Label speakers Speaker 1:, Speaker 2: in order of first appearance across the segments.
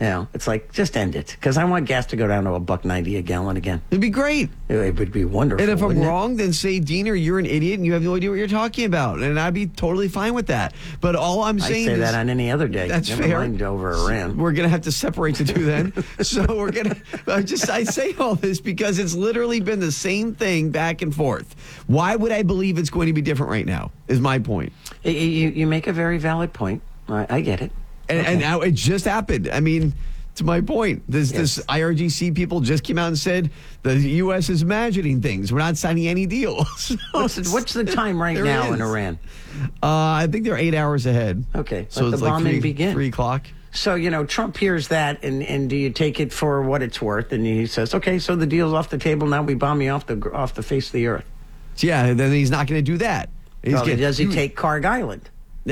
Speaker 1: You know, it's like, just end it. Because I want gas to go down to $1.90 a gallon again.
Speaker 2: It'd be great.
Speaker 1: It would be wonderful.
Speaker 2: And if I'm
Speaker 1: wouldn't it?
Speaker 2: wrong, then say, Diener, you're an idiot and you have no idea what you're talking about. And I'd be totally fine with that. But all I'm saying
Speaker 1: I say
Speaker 2: is...
Speaker 1: that on any other day.
Speaker 2: That's
Speaker 1: Never
Speaker 2: fair.
Speaker 1: mind over Iran.
Speaker 2: We're going to have to separate the two then. So we're going to... I say all this because it's literally been the same thing back and forth. Why would I believe it's going to be different right now, is my point.
Speaker 1: You make a very valid point. I get it.
Speaker 2: And now it just happened. I mean... To my point, this IRGC people just came out and said the U.S. is imagining things. We're not signing any deals.
Speaker 1: What's the time right now in Iran?
Speaker 2: I think they're 8 hours ahead.
Speaker 1: Okay,
Speaker 2: so
Speaker 1: let
Speaker 2: it's
Speaker 1: the bombing begin.
Speaker 2: 3 o'clock.
Speaker 1: So, Trump hears that, and do you take it for what it's worth? And he says, okay, so the deal's off the table. Now we bomb you off the face of the earth.
Speaker 2: Yeah, then he's not going to do that.
Speaker 1: Does he take Karg Island?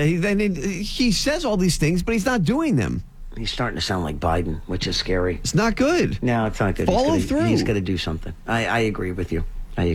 Speaker 2: He says all these things, but he's not doing them.
Speaker 1: He's starting to sound like Biden, which is scary.
Speaker 2: It's not good.
Speaker 1: No, it's not good.
Speaker 2: Follow through.
Speaker 1: He's going to do something. I agree with you.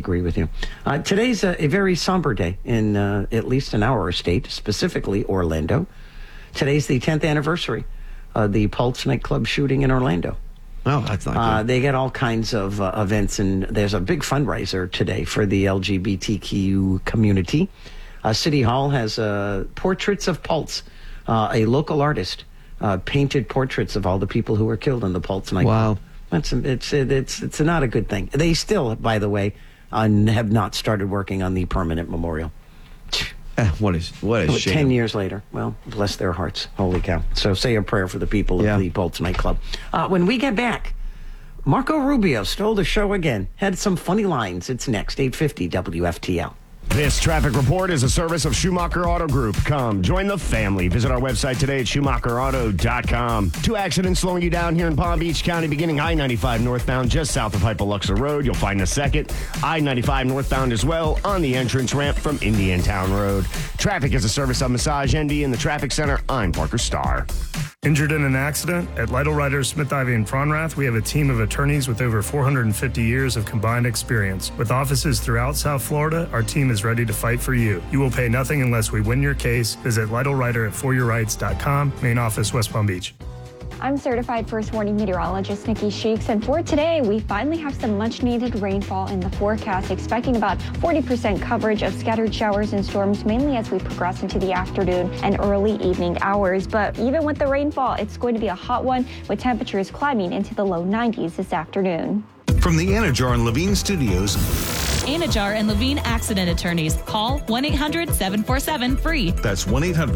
Speaker 1: Today's a very somber day in at least in our state, specifically Orlando. Today's the 10th anniversary of the Pulse nightclub shooting in Orlando.
Speaker 2: Oh, that's not good.
Speaker 1: They get all kinds of events, and there's a big fundraiser today for the LGBTQ community. City Hall has portraits of Pulse, a local artist. Painted portraits of all the people who were killed in the Pulse nightclub.
Speaker 2: Wow.
Speaker 1: It's not a good thing. They still, by the way, have not started working on the permanent memorial.
Speaker 2: What a shame.
Speaker 1: 10 years later. Well, bless their hearts. Holy cow. So say a prayer for the people of the Pulse nightclub. When we get back, Marco Rubio stole the show again. Had some funny lines. It's next, 8:50 WFTL.
Speaker 3: This traffic report is a service of Schumacher Auto Group. Come, join the family. Visit our website today at SchumacherAuto.com. 2 accidents slowing you down here in Palm Beach County, beginning I-95 northbound just south of Hypoluxo Road. You'll find a second I-95 northbound as well on the entrance ramp from Indiantown Road. Traffic is a service of Massage ND in the Traffic Center. I'm Parker Starr.
Speaker 4: Injured in an accident? At Lytle Ryder, Smith Ivey, and Fronrath, we have a team of attorneys with over 450 years of combined experience. With offices throughout South Florida, our team is ready to fight for you. You will pay nothing unless we win your case. Visit Lytle Ryder at foryourrights.com, main office, West Palm Beach.
Speaker 5: I'm certified first warning meteorologist Nikki Sheeks, and for today, we finally have some much-needed rainfall in the forecast, expecting about 40% coverage of scattered showers and storms, mainly as we progress into the afternoon and early evening hours. But even with the rainfall, it's going to be a hot one, with temperatures climbing into the low 90s this afternoon.
Speaker 6: From the Anajar and Levine Studios,
Speaker 7: Anajar and Levine Accident Attorneys. Call 1-800-747-FREE.
Speaker 6: That's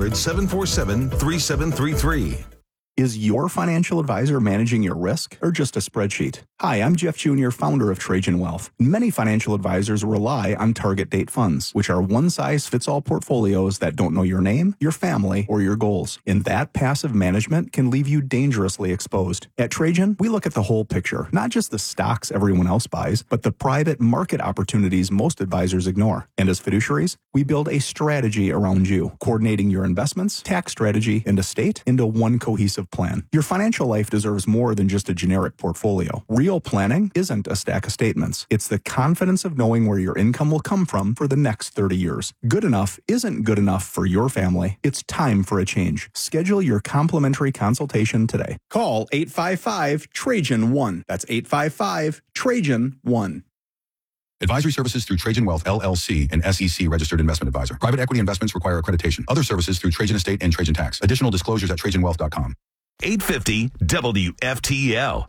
Speaker 6: 1-800-747-3733.
Speaker 8: Is your financial advisor managing your risk or just a spreadsheet? Hi, I'm Jeff Jr., founder of Trajan Wealth. Many financial advisors rely on target date funds, which are one-size-fits-all portfolios that don't know your name, your family, or your goals. And that passive management can leave you dangerously exposed. At Trajan, we look at the whole picture, not just the stocks everyone else buys, but the private market opportunities most advisors ignore. And as fiduciaries, we build a strategy around you, coordinating your investments, tax strategy, and estate into one cohesive plan. Your financial life deserves more than just a generic portfolio. Real planning isn't a stack of statements. It's the confidence of knowing where your income will come from for the next 30 years. Good enough isn't good enough for your family. It's time for a change. Schedule your complimentary consultation today. Call 855-TRAJAN-1. That's 855-TRAJAN-1.
Speaker 9: Advisory services through Trajan Wealth, LLC, an SEC registered investment advisor. Private equity investments require accreditation. Other services through Trajan Estate and Trajan Tax. Additional disclosures at TrajanWealth.com.
Speaker 6: 850 WFTL.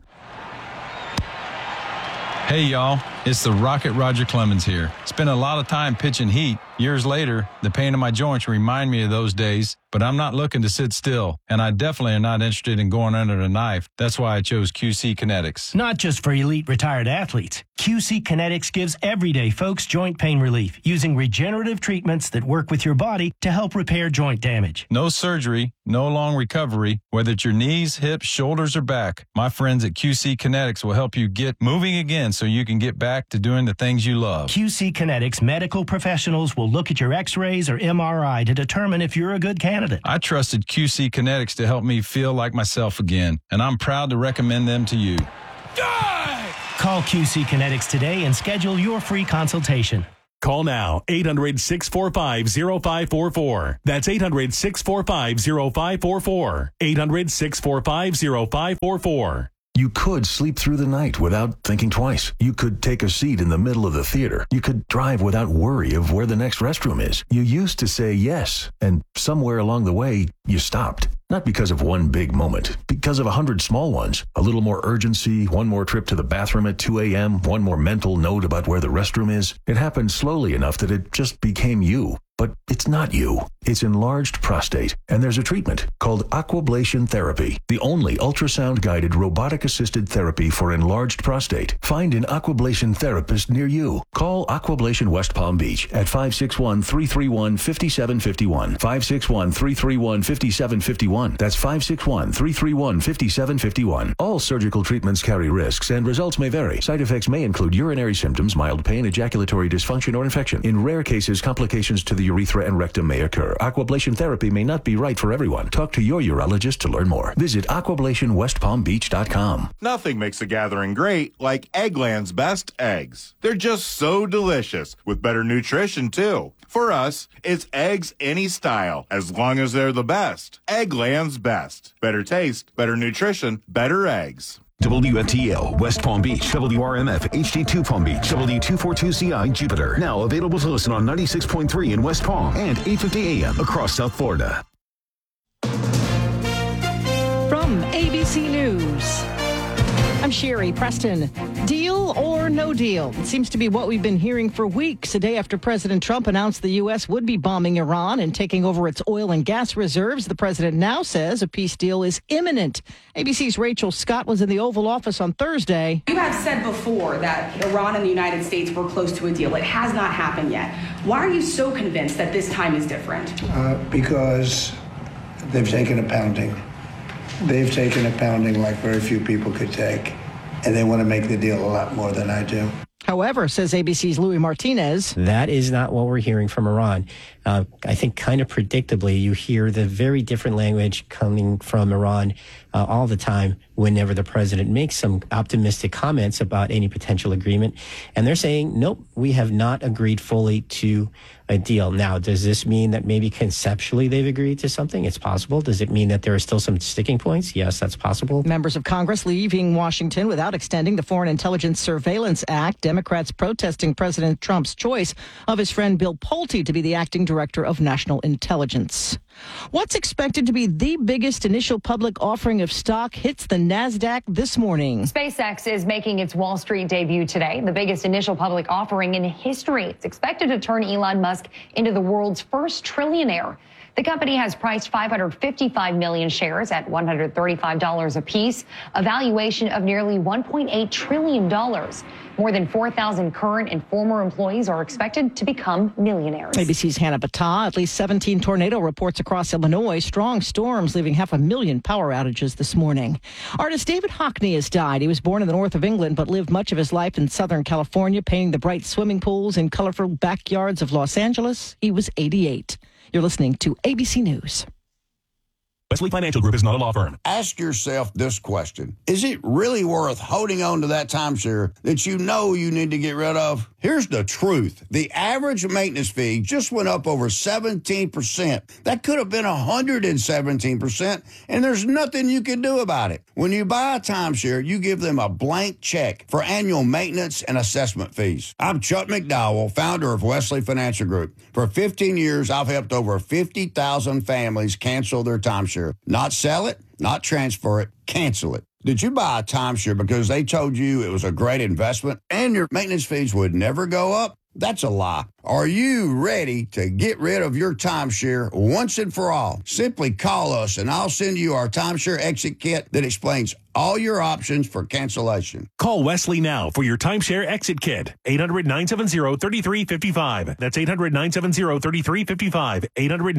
Speaker 10: Hey, y'all. It's the Rocket Roger Clemens here. Spent a lot of time pitching heat. Years later, the pain in my joints remind me of those days, but I'm not looking to sit still, and I definitely am not interested in going under the knife. That's why I chose QC Kinetics.
Speaker 11: Not just for elite retired athletes. QC Kinetics gives everyday folks joint pain relief using regenerative treatments that work with your body to help repair joint damage.
Speaker 10: No surgery, no long recovery, whether it's your knees, hips, shoulders, or back. My friends at QC Kinetics will help you get moving again so you can get back to doing the things you love.
Speaker 11: QC Kinetics medical professionals will look at your x-rays or MRI to determine if you're a good candidate.
Speaker 10: I trusted QC Kinetics to help me feel like myself again, and I'm proud to recommend them to you.
Speaker 11: Call QC Kinetics today and schedule your free consultation.
Speaker 12: Call now, 800-645-0544. That's 800-645-0544. 800-645-0544.
Speaker 6: You could sleep through the night without thinking twice. You could take a seat in the middle of the theater. You could drive without worry of where the next restroom is. You used to say yes, and somewhere along the way, you stopped. Not because of one big moment, because of 100 small ones. A little more urgency, one more trip to the bathroom at 2 a.m., one more mental note about where the restroom is. It happened slowly enough that it just became you. But it's not you. It's enlarged prostate, and there's a treatment called Aquablation Therapy, the only ultrasound-guided robotic-assisted therapy for enlarged prostate. Find an Aquablation therapist near you. Call Aquablation West Palm Beach at 561-331-5751. 561-331-5751. That's 561-331-5751. All surgical treatments carry risks, and results may vary. Side effects may include urinary symptoms, mild pain, ejaculatory dysfunction, or infection. In rare cases, complications to the urethra and rectum may occur. Aquablation therapy may not be right for everyone. Talk to your urologist to learn more. Visit aquablationwestpalmbeach.com.
Speaker 13: Nothing makes a gathering great like Eggland's best eggs. They're just so delicious, with better nutrition too. For us, it's eggs any style, as long as they're the best. Eggland's best. Better taste, better nutrition, better eggs.
Speaker 6: WFTL, West Palm Beach, WRMF, HD2 Palm Beach, W242CI, Jupiter. Now available to listen on 96.3 in West Palm and 850 AM across South Florida.
Speaker 14: From ABC News, I'm Sherry Preston. Deal or no deal? It seems to be what we've been hearing for weeks. A day after President Trump announced the U.S. would be bombing Iran and taking over its oil and gas reserves, the president now says a peace deal is imminent. ABC's Rachel Scott was in the Oval Office on Thursday.
Speaker 15: You have said before that Iran and the United States were close to a deal. It has not happened yet. Why are you so convinced that this time is different?
Speaker 16: Because they've taken a pounding. They've taken a pounding like very few people could take, and they want to make the deal a lot more than I do.
Speaker 14: However, says ABC's Louis Martinez,
Speaker 17: that is not what we're hearing from Iran. I think kind of predictably, you hear the very different language coming from Iran all the time whenever the president makes some optimistic comments about any potential agreement. And they're saying, nope, we have not agreed fully to a deal. Now, does this mean that maybe conceptually they've agreed to something? It's possible. Does it mean that there are still some sticking points? Yes, that's possible.
Speaker 14: Members of Congress leaving Washington without extending the Foreign Intelligence Surveillance Act. Democrats protesting President Trump's choice of his friend Bill Pulte to be the acting director of national intelligence. What's expected to be the biggest initial public offering of stock hits the NASDAQ this morning.
Speaker 18: SpaceX is making its Wall Street debut today, the biggest initial public offering in history. It's expected to turn Elon Musk into the world's first trillionaire. The company has priced 555 million shares at $135 apiece, a valuation of nearly $1.8 trillion. More than 4,000 current and former employees are expected to become millionaires.
Speaker 14: ABC's Hannah Battah. At least 17 tornado reports across Illinois. Strong storms leaving 500,000 power outages this morning. Artist David Hockney has died. He was born in the north of England, but lived much of his life in Southern California, painting the bright swimming pools and colorful backyards of Los Angeles. He was 88. You're listening to ABC News.
Speaker 12: Wesley Financial Group is not a law firm.
Speaker 19: Ask yourself this question. Is it really worth holding on to that timeshare that you know you need to get rid of? Here's the truth. The average maintenance fee just went up over 17%. That could have been 117%, and there's nothing you can do about it. When you buy a timeshare, you give them a blank check for annual maintenance and assessment fees. I'm Chuck McDowell, founder of Wesley Financial Group. For 15 years, I've helped over 50,000 families cancel their timeshare. Not sell it, not transfer it, cancel it. Did you buy a timeshare because they told you it was a great investment and your maintenance fees would never go up? That's a lie. Are you ready to get rid of your timeshare once and for all? Simply call us and I'll send you our timeshare exit kit that explains all your options for cancellation.
Speaker 12: Call Wesley now for your timeshare exit kit. 800-970-3355. That's 800-970-3355.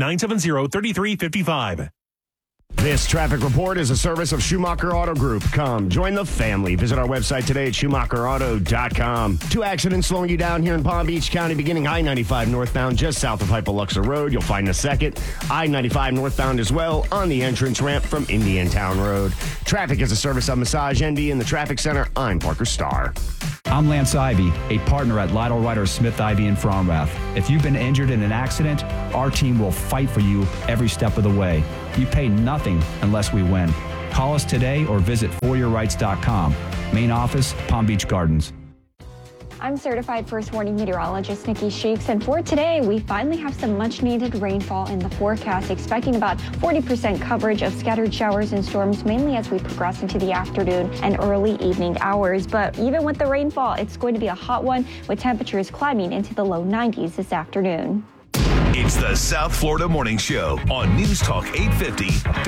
Speaker 12: 800-970-3355.
Speaker 3: This traffic report is a service of Schumacher Auto Group. Come, join the family. Visit our website today at SchumacherAuto.com. 2 accidents slowing you down here in Palm Beach County, beginning I-95 northbound just south of Hypoluxo Road. You'll find a second I-95 northbound as well on the entrance ramp from Indian Town Road. Traffic is a service of Massage Envy in the Traffic Center. I'm Parker Starr.
Speaker 20: I'm Lance Ivy, a partner at Lytle Ryder Smith Ivy in Fromrath. If you've been injured in an accident, our team will fight for you every step of the way. You pay nothing unless we win. Call us today or visit foryourrights.com. Main office, Palm Beach Gardens.
Speaker 5: I'm certified first warning meteorologist Nikki Sheeks, and for today, we finally have some much-needed rainfall in the forecast, expecting about 40% coverage of scattered showers and storms, mainly as we progress into the afternoon and early evening hours. But even with the rainfall, it's going to be a hot one, with temperatures climbing into the low 90s this afternoon.
Speaker 21: It's the South Florida Morning Show on News Talk 850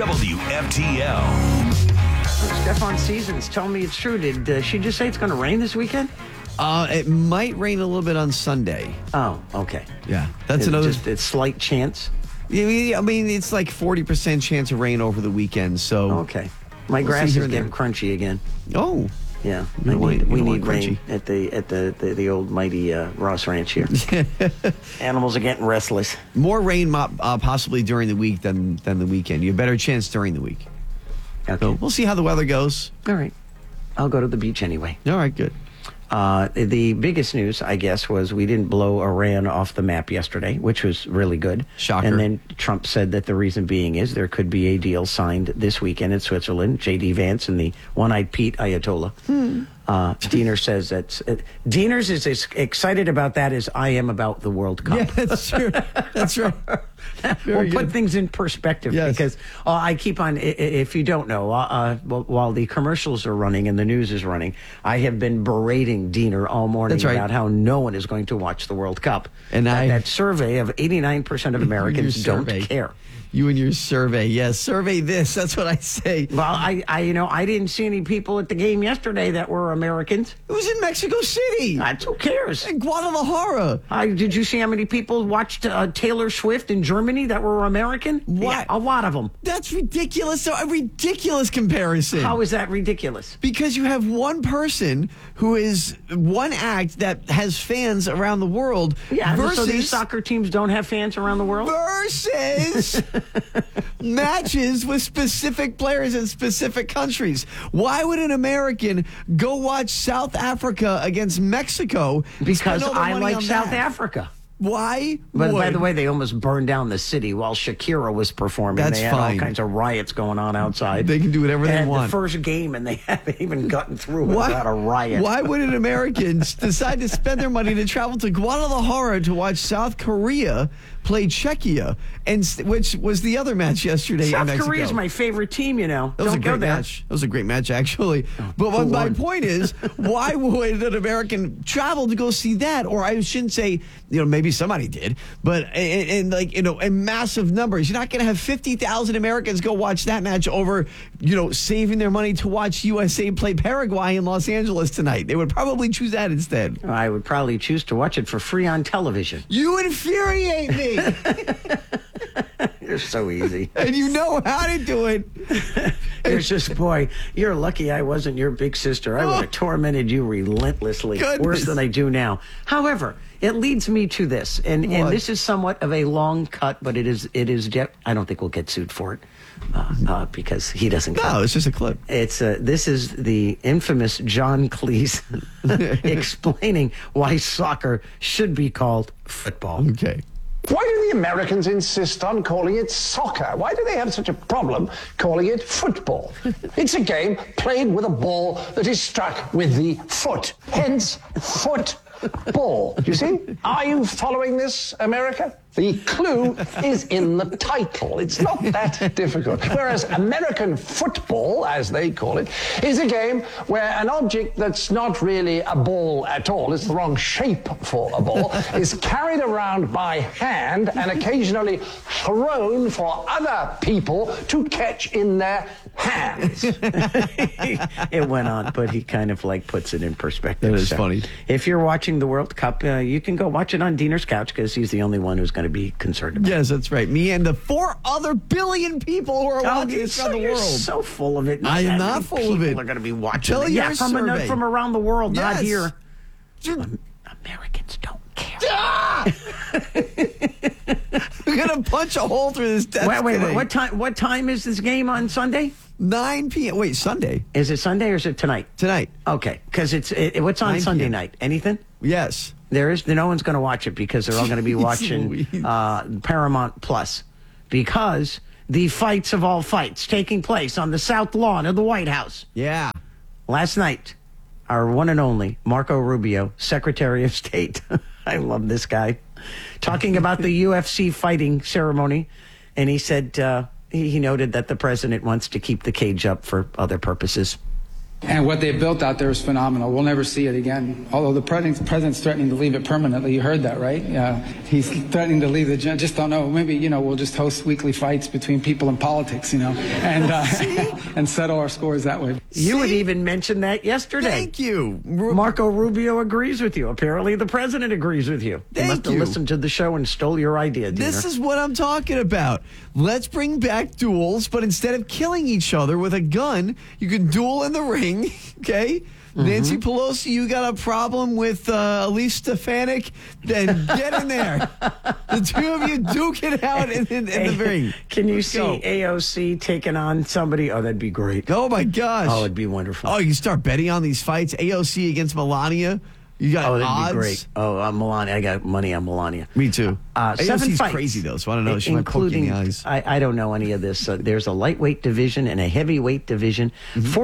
Speaker 21: WFTL.
Speaker 1: Stefan Seasons, tell me it's true. Did she just say it's going to rain this weekend?
Speaker 2: It might rain a little bit on Sunday.
Speaker 1: Oh, okay.
Speaker 2: Yeah, that's another.
Speaker 1: Just a slight chance.
Speaker 2: Yeah, I mean, it's like 40% chance of rain over the weekend. So
Speaker 1: okay, my grass is getting crunchy again.
Speaker 2: Oh,
Speaker 1: yeah. We need rain at the old mighty Ross Ranch here. Animals are getting restless.
Speaker 2: More rain possibly during the week than the weekend. You have a better chance during the week.
Speaker 1: Okay.
Speaker 2: So we'll see how the weather goes.
Speaker 1: All right. I'll go to the beach anyway.
Speaker 2: All right, good.
Speaker 1: The biggest news, I guess, was we didn't blow Iran off the map yesterday, which was really good.
Speaker 2: Shocker.
Speaker 1: And then Trump said that the reason being is there could be a deal signed this weekend in Switzerland. J.D. Vance and the one-eyed Pete Ayatollah. Diener says that Dieners is as excited about that as I am about the World Cup.
Speaker 2: Yeah, that's true. That's right.
Speaker 1: We'll put things in perspective because I keep on, if you don't know, while the commercials are running and the news is running, I have been berating Diener all morning about how no one is going to watch the World Cup. And that survey of 89% of Americans don't care.
Speaker 2: You and your survey. Yes, survey this. That's what I say.
Speaker 1: Well, I didn't see any people at the game yesterday that were Americans.
Speaker 2: It was in Mexico City.
Speaker 1: Who cares?
Speaker 2: In Guadalajara.
Speaker 1: Did you see how many people watched Taylor Swift in Germany that were American?
Speaker 2: What?
Speaker 1: Yeah, a lot of them.
Speaker 2: That's ridiculous. A ridiculous comparison.
Speaker 1: How is that ridiculous?
Speaker 2: Because you have one person who is one act that has fans around the world.
Speaker 1: Yeah,
Speaker 2: versus,
Speaker 1: so these soccer teams don't have fans around the world?
Speaker 2: Versus matches with specific players in specific countries. Why would an American go watch South Africa against Mexico?
Speaker 1: Because I like South Africa.
Speaker 2: Why?
Speaker 1: But by the way, they almost burned down the city while Shakira was performing.
Speaker 2: That's
Speaker 1: they had all kinds of riots going on outside.
Speaker 2: They can do whatever they want.
Speaker 1: The first game, and they haven't even gotten through without a riot.
Speaker 2: Why would an American decide to spend their money to travel to Guadalajara to watch South Korea play Czechia, which was the other match yesterday in Mexico?
Speaker 1: South Korea is my favorite team, you know.
Speaker 2: That was a great match. That was a great match, actually. But my point is, why would an American travel to go see that? Or I shouldn't say, maybe somebody did, but in massive numbers. You're not going to have 50,000 Americans go watch that match over, saving their money to watch USA play Paraguay in Los Angeles tonight. They would probably choose that instead.
Speaker 1: I would probably choose to watch it for free on television.
Speaker 2: You infuriate me.
Speaker 1: You're so easy.
Speaker 2: And you know how to do it.
Speaker 1: You're just, boy, you're lucky I wasn't your big sister. I would have tormented you relentlessly. Worse than I do now. However, it leads me to this, and this is somewhat of a long cut, but it is. I don't think we'll get sued for it because he doesn't.
Speaker 2: No, it's just a clip.
Speaker 1: This is the infamous John Cleese explaining why soccer should be called football.
Speaker 2: Okay.
Speaker 22: Why do the Americans insist on calling it soccer? Why do they have such a problem calling it football? It's a game played with a ball that is struck with the foot. Hence, football. You see? Are you following this, America? The clue is in the title. It's not that difficult. Whereas American football, as they call it, is a game where an object that's not really a ball at all, it's the wrong shape for a ball, is carried around by hand and occasionally thrown for other people to catch in their hands.
Speaker 1: It went on, but he kind of puts it in perspective.
Speaker 2: That is funny.
Speaker 1: If you're watching the World Cup, you can go watch it on Diener's couch because he's the only one who's going to be concerned about it.
Speaker 2: Yes, that's right. Me and the 4 other billion people who are watching this around the world.
Speaker 1: You're so full of it.
Speaker 2: I am not full of it.
Speaker 1: People are going to be watching
Speaker 2: Tell
Speaker 1: it.
Speaker 2: your survey.
Speaker 1: From around the world, not here.
Speaker 2: Yes.
Speaker 1: Americans don't care.
Speaker 2: We're going to punch a hole through this desk.
Speaker 1: Wait. What time is this game on Sunday?
Speaker 2: 9 p.m. Wait, Sunday?
Speaker 1: Is it Sunday or is it tonight?
Speaker 2: Tonight.
Speaker 1: Okay, because what's on Sunday night? Anything?
Speaker 2: Yes.
Speaker 1: No one's going to watch it because they're all going to be watching Paramount Plus, because the fights of all fights taking place on the South Lawn of the White House.
Speaker 2: Yeah.
Speaker 1: Last night, our one and only Marco Rubio, Secretary of State, I love this guy, talking about the UFC fighting ceremony, and he said he noted that the president wants to keep the cage up for other purposes.
Speaker 4: And what they built out there is phenomenal. We'll never see it again. Although the president's threatening to leave it permanently. You heard that, right? Yeah. He's threatening to leave the gym. Just don't know. Maybe, we'll just host weekly fights between people in politics, and settle our scores that way.
Speaker 1: You had even mentioned that yesterday.
Speaker 2: Thank you.
Speaker 1: Marco Rubio agrees with you. Apparently the president agrees with you. He must have listened to the show and stole your idea, Diener.
Speaker 2: This is what I'm talking about. Let's bring back duels, but instead of killing each other with a gun, you can duel in the ring. Okay, Nancy Pelosi, you got a problem with Elise Stefanik? Then get in there. The two of you duke it out in the ring.
Speaker 1: Can you see AOC taking on somebody? Oh, that'd be great.
Speaker 2: Oh my gosh.
Speaker 1: Oh, it'd be wonderful.
Speaker 2: Oh, you start betting on these fights. AOC against Melania. You got
Speaker 1: that'd
Speaker 2: odds?
Speaker 1: be great. Oh, Melania. I got money on Melania.
Speaker 2: Me too.
Speaker 1: 7
Speaker 2: AOC's
Speaker 1: fights,
Speaker 2: crazy though, so I don't know. She might poke you in the eyes.
Speaker 1: I don't know any of this. There's a lightweight division and a heavyweight division.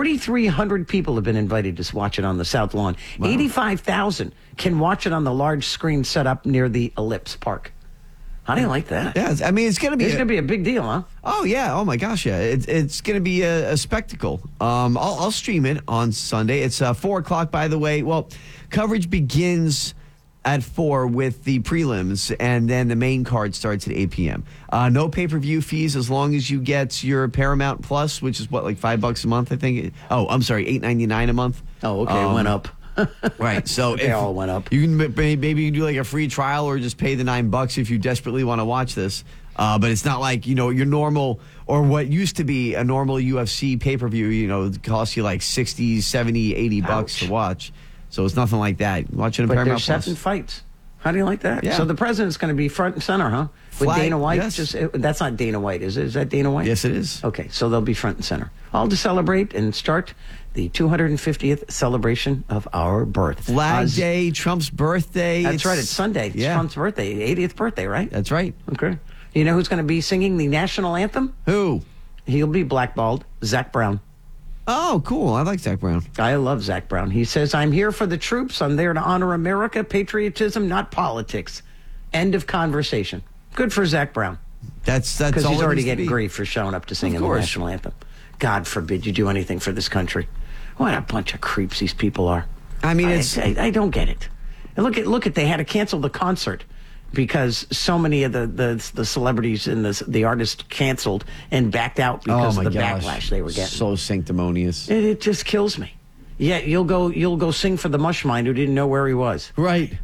Speaker 1: 4,300 people have been invited to watch it on the South Lawn. Wow. 85,000 can watch it on the large screen set up near the Ellipse Park. How do you like that?
Speaker 2: Yeah, I mean, it's going to be
Speaker 1: a big deal, huh?
Speaker 2: Oh, yeah. Oh, my gosh, yeah. It's going to be a spectacle. I'll stream it on Sunday. It's 4 o'clock, by the way. Well, coverage begins at 4 with the prelims, and then the main card starts at 8 p.m. No pay-per-view fees as long as you get your Paramount Plus, which is, like $5 a month, I think? I'm sorry, $8.99 a month.
Speaker 1: Oh, okay. It went up.
Speaker 2: Right, so
Speaker 1: they all went up.
Speaker 2: You can maybe you can do like a free trial or just pay the $9 if you desperately want to watch this. But it's not like your normal or what used to be a normal UFC pay-per-view. It costs you like $60, $70, $80 to watch. So it's nothing like that. Watch it in Paramount
Speaker 1: Plus. But there's 7 fights. How do you like that?
Speaker 2: Yeah.
Speaker 1: So the president's going to be front and center, huh? With Dana White?
Speaker 2: Yes.
Speaker 1: That's not Dana White, is it? Is that Dana White?
Speaker 2: Yes, it is.
Speaker 1: Okay, so they'll be front and center. All to celebrate and start the 250th celebration of our birth.
Speaker 2: Flag Day, Trump's birthday.
Speaker 1: That's right, it's Sunday. It's Trump's birthday, 80th birthday, right?
Speaker 2: That's right.
Speaker 1: Okay. You know who's going to be singing the national anthem?
Speaker 2: Who?
Speaker 1: He'll be blackballed. Zach Brown.
Speaker 2: Oh, cool. I like Zach Brown.
Speaker 1: I love Zach Brown. He says, I'm here for the troops. I'm there to honor America, patriotism, not politics. End of conversation. Good for Zach Brown.
Speaker 2: That's
Speaker 1: because
Speaker 2: all
Speaker 1: he's already
Speaker 2: it needs to
Speaker 1: getting
Speaker 2: be.
Speaker 1: grief for showing up to sing in the national anthem. God forbid you do anything for this country. What a bunch of creeps these people are.
Speaker 2: I mean,
Speaker 1: I don't get it. And look at they had to cancel the concert because so many of the celebrities and the artists canceled and backed out because of the backlash they were getting.
Speaker 2: So sanctimonious.
Speaker 1: It just kills me. Yeah, you'll go sing for the mushmind who didn't know where he was.
Speaker 2: Right.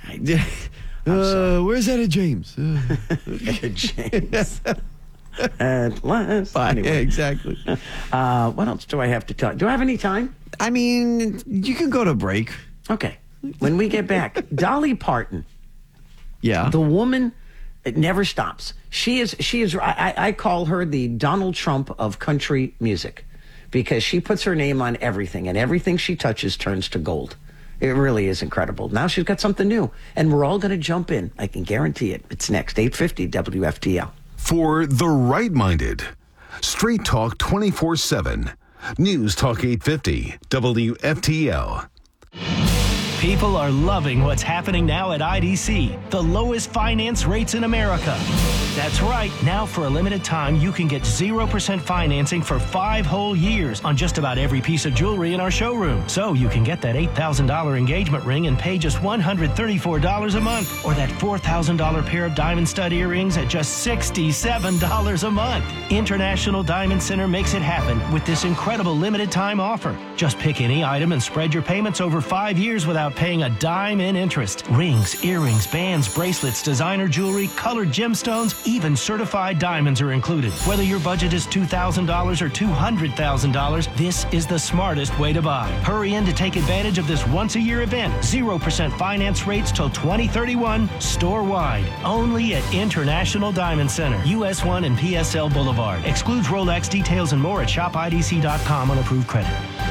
Speaker 2: Where's Etta James?
Speaker 1: Etta James. At last. Anyway.
Speaker 2: Yeah, exactly.
Speaker 1: What else do I have to tell? Do I have any time?
Speaker 2: I mean, you can go to break.
Speaker 1: Okay. When we get back, Dolly Parton.
Speaker 2: Yeah.
Speaker 1: The woman never stops. She is. I call her the Donald Trump of country music because she puts her name on everything, and everything she touches turns to gold. It really is incredible. Now she's got something new, and we're all going to jump in. I can guarantee it. It's next, 8:50 WFTL.
Speaker 21: For the right-minded, Straight Talk 24/7. News Talk 850 WFTL.
Speaker 11: People are loving what's happening now at IDC, the lowest finance rates in America. That's right. Now, for a limited time, you can get 0% financing for 5 whole years on just about every piece of jewelry in our showroom. So you can get that $8,000 engagement ring and pay just $134 a month, or that $4,000 pair of diamond stud earrings at just $67 a month. International Diamond Center makes it happen with this incredible limited time offer. Just pick any item and spread your payments over 5 years without paying a dime in interest. Rings, earrings, bands, bracelets, designer jewelry, colored gemstones, Even certified diamonds are included. Whether your budget is $2,000 or $200,000, this is the smartest way to buy. Hurry in to take advantage of this once-a-year event. 0% finance rates till 2031, store-wide. Only at International Diamond Center, US 1 and PSL Boulevard. Excludes Rolex. Details and more at shopidc.com on approved credit.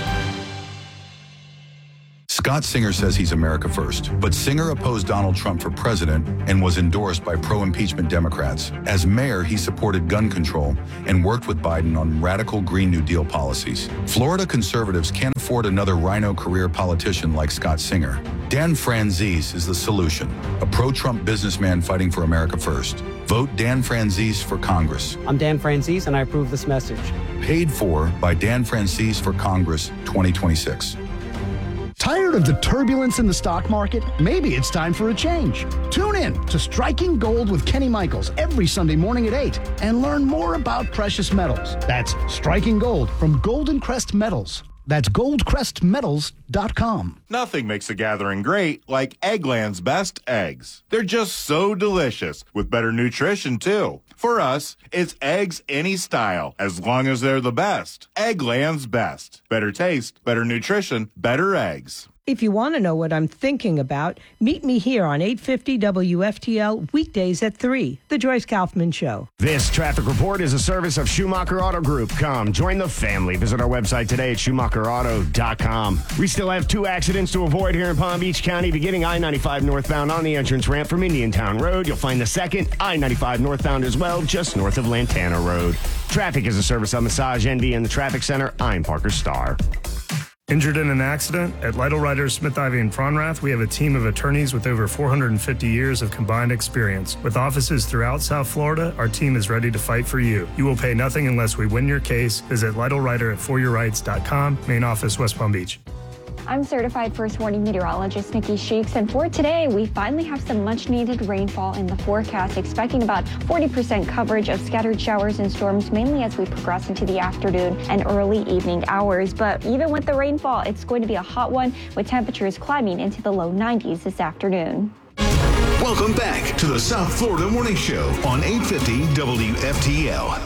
Speaker 9: Scott Singer says he's America first, but Singer opposed Donald Trump for president and was endorsed by pro-impeachment Democrats. As mayor, he supported gun control and worked with Biden on radical Green New Deal policies. Florida conservatives can't afford another rhino career politician like Scott Singer. Dan Franzese is the solution, a pro-Trump businessman fighting for America first. Vote Dan Franzese for Congress.
Speaker 7: I'm Dan Franzese, and I approve this message.
Speaker 9: Paid for by Dan Franzese for Congress 2026.
Speaker 8: Tired of the turbulence in the stock market? Maybe it's time for a change. Tune in to Striking Gold with Kenny Michaels every Sunday morning at 8 and learn more about precious metals. That's Striking Gold from Golden Crest Metals. That's goldcrestmetals.com.
Speaker 13: Nothing makes a gathering great like Eggland's best eggs. They're just so delicious, with better nutrition, too. For us, it's eggs any style, as long as they're the best. Eggland's best. Better taste, better nutrition, better eggs.
Speaker 23: If you want to know what I'm thinking about, meet me here on 850 WFTL weekdays at 3, The Joyce Kaufman Show.
Speaker 3: This traffic report is a service of Schumacher Auto Group. Come, join the family. Visit our website today at SchumacherAuto.com. We still have 2 accidents to avoid here in Palm Beach County, beginning I-95 northbound on the entrance ramp from Indiantown Road. You'll find the second I-95 northbound as well, just north of Lantana Road. Traffic is a service of Massage Envy and the Traffic Center. I'm Parker Starr.
Speaker 24: Injured in an accident? At Lytle Writers, Smith, Ivy, and Fronrath, we have a team of attorneys with over 450 years of combined experience. With offices throughout South Florida, our team is ready to fight for you. You will pay nothing unless we win your case. Visit Lytle Writer at foryourrights.com, main office, West Palm Beach.
Speaker 5: I'm certified first warning meteorologist Nikki Sheeks, and for today, we finally have some much needed rainfall in the forecast, expecting about 40% coverage of scattered showers and storms, mainly as we progress into the afternoon and early evening hours. But even with the rainfall, it's going to be a hot one, with temperatures climbing into the low 90s this afternoon.
Speaker 21: Welcome back to the South Florida Morning Show on 850 WFTL.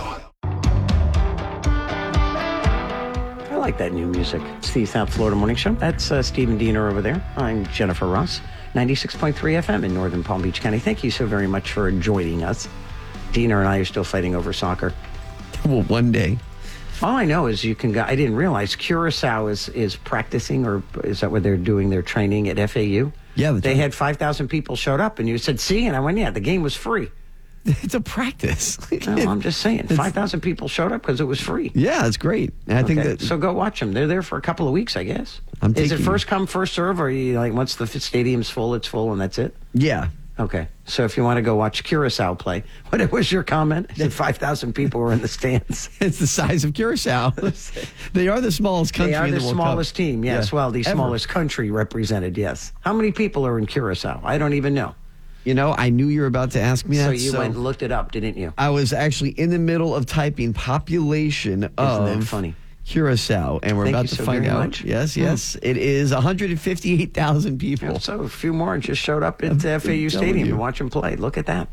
Speaker 1: I like that new music. It's the South Florida Morning Show. That's Stephen Diener over there. I'm Jennifer Ross, 96.3 FM in Northern Palm Beach County. Thank you so very much for joining us. Diener and I are still fighting over soccer.
Speaker 2: Well, one day.
Speaker 1: All I know is you can go. I didn't realize Curacao is practicing, or is that where they're doing their training at FAU?
Speaker 2: Yeah.
Speaker 1: They had 5,000 people showed up, and you said, see? And I went, yeah, the game was free.
Speaker 2: It's a practice.
Speaker 1: No, I'm just saying. 5,000 people showed up because it was free.
Speaker 2: Yeah, it's great. I think that.
Speaker 1: So go watch them. They're there for a couple of weeks, I guess. Is it
Speaker 2: taking-
Speaker 1: first come, first serve, or are you like once the stadium's full, it's full, and that's it?
Speaker 2: Yeah.
Speaker 1: Okay. So if you want to go watch Curacao play, what was your comment? That 5,000 people were in the stands.
Speaker 2: It's the size of Curacao. They are the smallest country
Speaker 1: They are
Speaker 2: in the
Speaker 1: the
Speaker 2: World
Speaker 1: smallest
Speaker 2: Cup.
Speaker 1: team, yes.
Speaker 2: Yeah.
Speaker 1: Well, the
Speaker 2: Ever.
Speaker 1: smallest country represented, yes. How many people are in Curacao? I don't even know.
Speaker 2: You know, I knew you were about to ask me that.
Speaker 1: So you went and looked it up, didn't you?
Speaker 2: I was actually in the middle of typing population of
Speaker 1: that funny?
Speaker 2: Curacao, and we're
Speaker 1: Thank
Speaker 2: about
Speaker 1: you
Speaker 2: to
Speaker 1: so
Speaker 2: find
Speaker 1: very
Speaker 2: out.
Speaker 1: much.
Speaker 2: Yes. It is 158,000 people.
Speaker 1: Yeah, so a few more just showed up at FAU
Speaker 2: telling
Speaker 1: Stadium
Speaker 2: you.
Speaker 1: to watch them play. Look at that.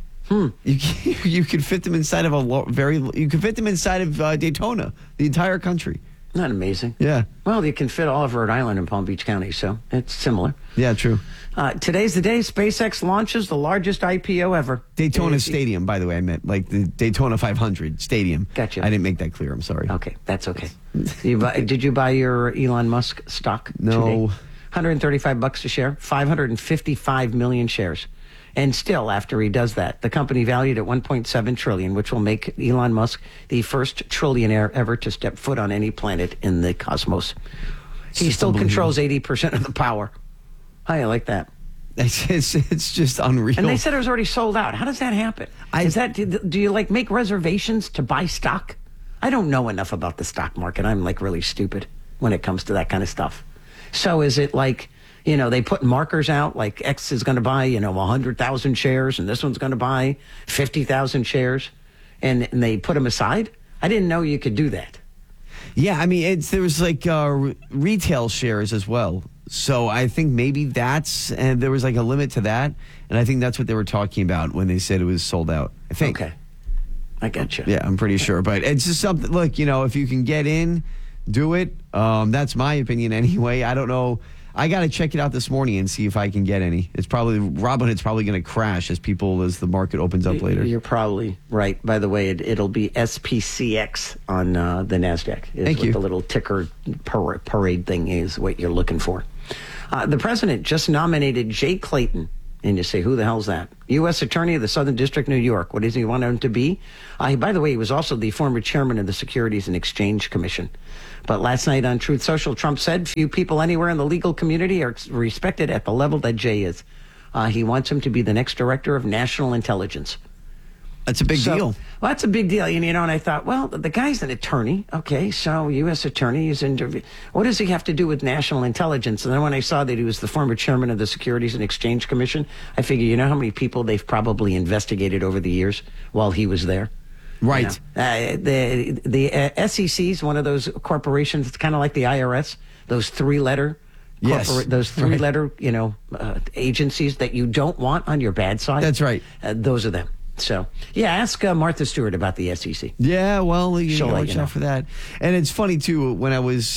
Speaker 2: You could fit them inside of you could fit them inside of Daytona, the entire country.
Speaker 1: Not amazing.
Speaker 2: Yeah.
Speaker 1: Well, you can fit all of Rhode Island in Palm Beach County, so it's similar.
Speaker 2: Yeah, true.
Speaker 1: Today's the day SpaceX launches the largest IPO ever.
Speaker 2: Daytona Stadium, by the way, I meant like the Daytona 500 Stadium.
Speaker 1: Gotcha.
Speaker 2: I didn't make that clear. I'm sorry.
Speaker 1: Okay, that's okay. Did you buy your Elon Musk stock?
Speaker 2: No.
Speaker 1: Today? $135 a share, 555 million shares. And still, after he does that, the company valued at $1.7 trillion, which will make Elon Musk the first trillionaire ever to step foot on any planet in the cosmos. He still controls 80% of the power. How do you like that?
Speaker 2: It's just unreal.
Speaker 1: And they said it was already sold out. How does that happen? Do you like make reservations to buy stock? I don't know enough about the stock market. I'm like really stupid when it comes to that kind of stuff. So is it like, you know, they put markers out like X is going to buy, 100,000 shares and this one's going to buy 50,000 shares and they put them aside? I didn't know you could do that.
Speaker 2: Yeah, I mean, there was like retail shares as well. So I think maybe there was like a limit to that. And I think that's what they were talking about when they said it was sold out. I think.
Speaker 1: Okay. I get you.
Speaker 2: Yeah, I'm pretty sure. But it's just something, look, if you can get in, do it. That's my opinion anyway. I don't know. I got to check it out this morning and see if I can get any. Robinhood's probably going to crash as the market opens up later.
Speaker 1: You're probably right. By the way, it'll be SPCX on the NASDAQ.
Speaker 2: Thank you.
Speaker 1: The little ticker parade thing is what you're looking for. The president just nominated Jay Clayton. And you say, who the hell's that? U.S. Attorney of the Southern District, New York. What does he want him to be? By the way, he was also the former chairman of the Securities and Exchange Commission. But last night on Truth Social, Trump said few people anywhere in the legal community are respected at the level that Jay is. He wants him to be the next director of national intelligence.
Speaker 2: That's a big deal.
Speaker 1: Well, that's a big deal. And I thought, well, the guy's an attorney. Okay, so U.S. attorney is what does he have to do with national intelligence? And then when I saw that he was the former chairman of the Securities and Exchange Commission, I figured, how many people they've probably investigated over the years while he was there?
Speaker 2: Right.
Speaker 1: The SEC is one of those corporations. It's kind of like the IRS. Those three-letter agencies that you don't want on your bad side.
Speaker 2: That's right.
Speaker 1: Those are them. So, ask Martha Stewart about the SEC.
Speaker 2: Yeah, well,
Speaker 1: She'll
Speaker 2: watch out for that. And it's funny too when I was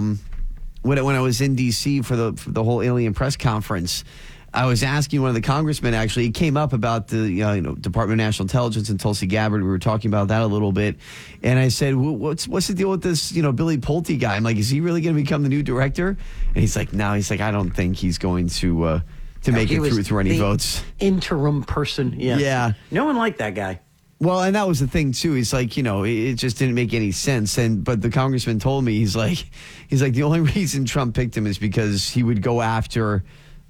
Speaker 2: when I was in D.C. for the whole alien press conference. I was asking one of the congressmen. Actually, it came up about the Department of National Intelligence and Tulsi Gabbard. We were talking about that a little bit, and I said, "What's the deal with this? Billy Pulte guy? I'm like, is he really going to become the new director?" And he's like, "No." He's like, "I don't think he's going to make it through any votes."
Speaker 1: Interim person. Yes.
Speaker 2: Yeah.
Speaker 1: No one liked that guy.
Speaker 2: Well, and that was the thing too. He's like, it just didn't make any sense. But the congressman told me, he's like, the only reason Trump picked him is because he would go after,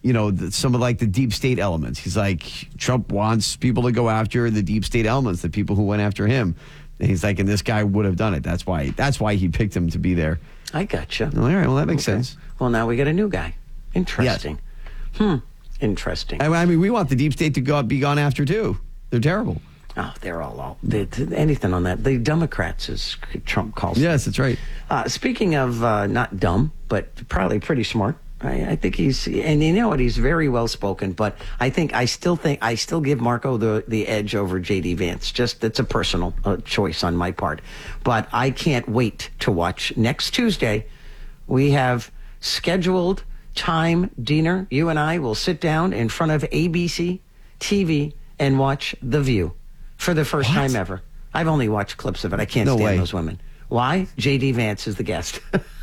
Speaker 2: some of the deep state elements. He's like, Trump wants people to go after the deep state elements, the people who went after him. And he's like, and this guy would have done it. That's why he picked him to be there.
Speaker 1: I gotcha.
Speaker 2: All right. Well, that makes sense.
Speaker 1: Well, now we got a new guy. Interesting.
Speaker 2: Yes.
Speaker 1: Interesting.
Speaker 2: I mean, we want the deep state to be gone after too. They're terrible.
Speaker 1: Oh, they're all anything on that. The Democrats, as Trump calls them.
Speaker 2: Yes, that's right.
Speaker 1: Speaking of not dumb, but probably pretty smart. I think he's, and you know what, he's very well spoken. But I still give Marco the edge over J.D. Vance. Just it's a personal choice on my part. But I can't wait to watch next Tuesday. We have scheduled time dinner. You and I will sit down in front of ABC TV and watch The View for the first time ever. I've only watched clips of it. I can't stand those women. Why? J.D. Vance is the guest.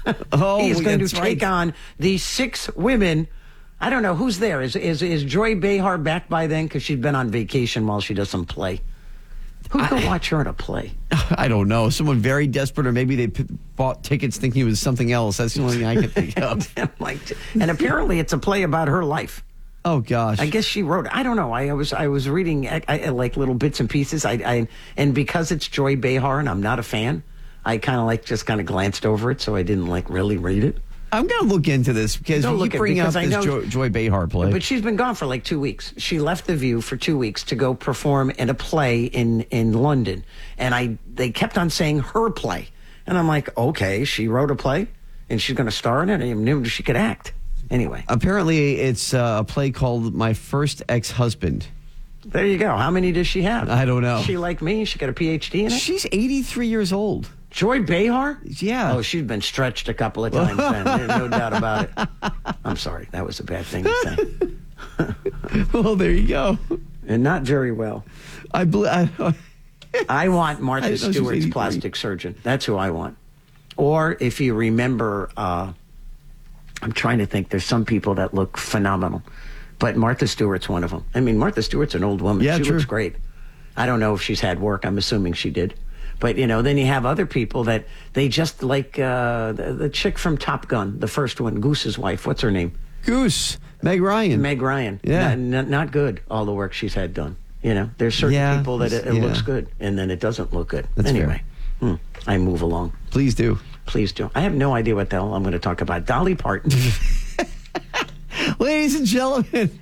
Speaker 1: He's going to take on the 6 women. I don't know who's there. Is Joy Behar back by then? Because she's been on vacation while she does some play. Who could watch her in a play?
Speaker 2: I don't know. Someone very desperate, or maybe they bought tickets thinking it was something else. That's the only thing I can think of.
Speaker 1: And apparently it's a play about her life.
Speaker 2: Oh gosh!
Speaker 1: I guess she wrote it. I don't know. I was reading like little bits and pieces. And because it's Joy Behar and I'm not a fan, I just glanced over it, so I didn't really read it.
Speaker 2: I'm going to look into this because you bring up this Joy Behar play.
Speaker 1: But she's been gone for 2 weeks. She left The View for 2 weeks to go perform in a play in London. And they kept on saying her play. And I'm like, okay, she wrote a play and she's going to star in it. I didn't even knew she could act. Anyway.
Speaker 2: Apparently it's a play called My First Ex-Husband.
Speaker 1: There you go. How many does she have?
Speaker 2: I don't know.
Speaker 1: Is she like me? She got a PhD in it?
Speaker 2: She's 83 years old.
Speaker 1: Joy Behar?
Speaker 2: Yeah.
Speaker 1: Oh, she's been stretched a couple of times then. There's no doubt about it. I'm sorry. That was a bad thing to say.
Speaker 2: Well, there you go.
Speaker 1: And not very well. I want Martha Stewart's plastic surgeon. That's who I want. Or if you remember, I'm trying to think. There's some people that look phenomenal. But Martha Stewart's one of them. I mean, Martha Stewart's an old woman.
Speaker 2: Yeah,
Speaker 1: she
Speaker 2: true.
Speaker 1: looks great. I don't know if she's had work. I'm assuming she did. But, then you have other people that they just like the chick from Top Gun, the first one, Goose's wife. What's her name?
Speaker 2: Goose. Meg Ryan.
Speaker 1: Meg Ryan.
Speaker 2: Yeah.
Speaker 1: Not good, all the work she's had done. There's certain people that it looks good, and then it doesn't look good.
Speaker 2: That's
Speaker 1: anyway, I move along.
Speaker 2: Please do.
Speaker 1: Please do. I have no idea what the hell I'm going to talk about. Dolly Parton.
Speaker 2: Ladies and gentlemen.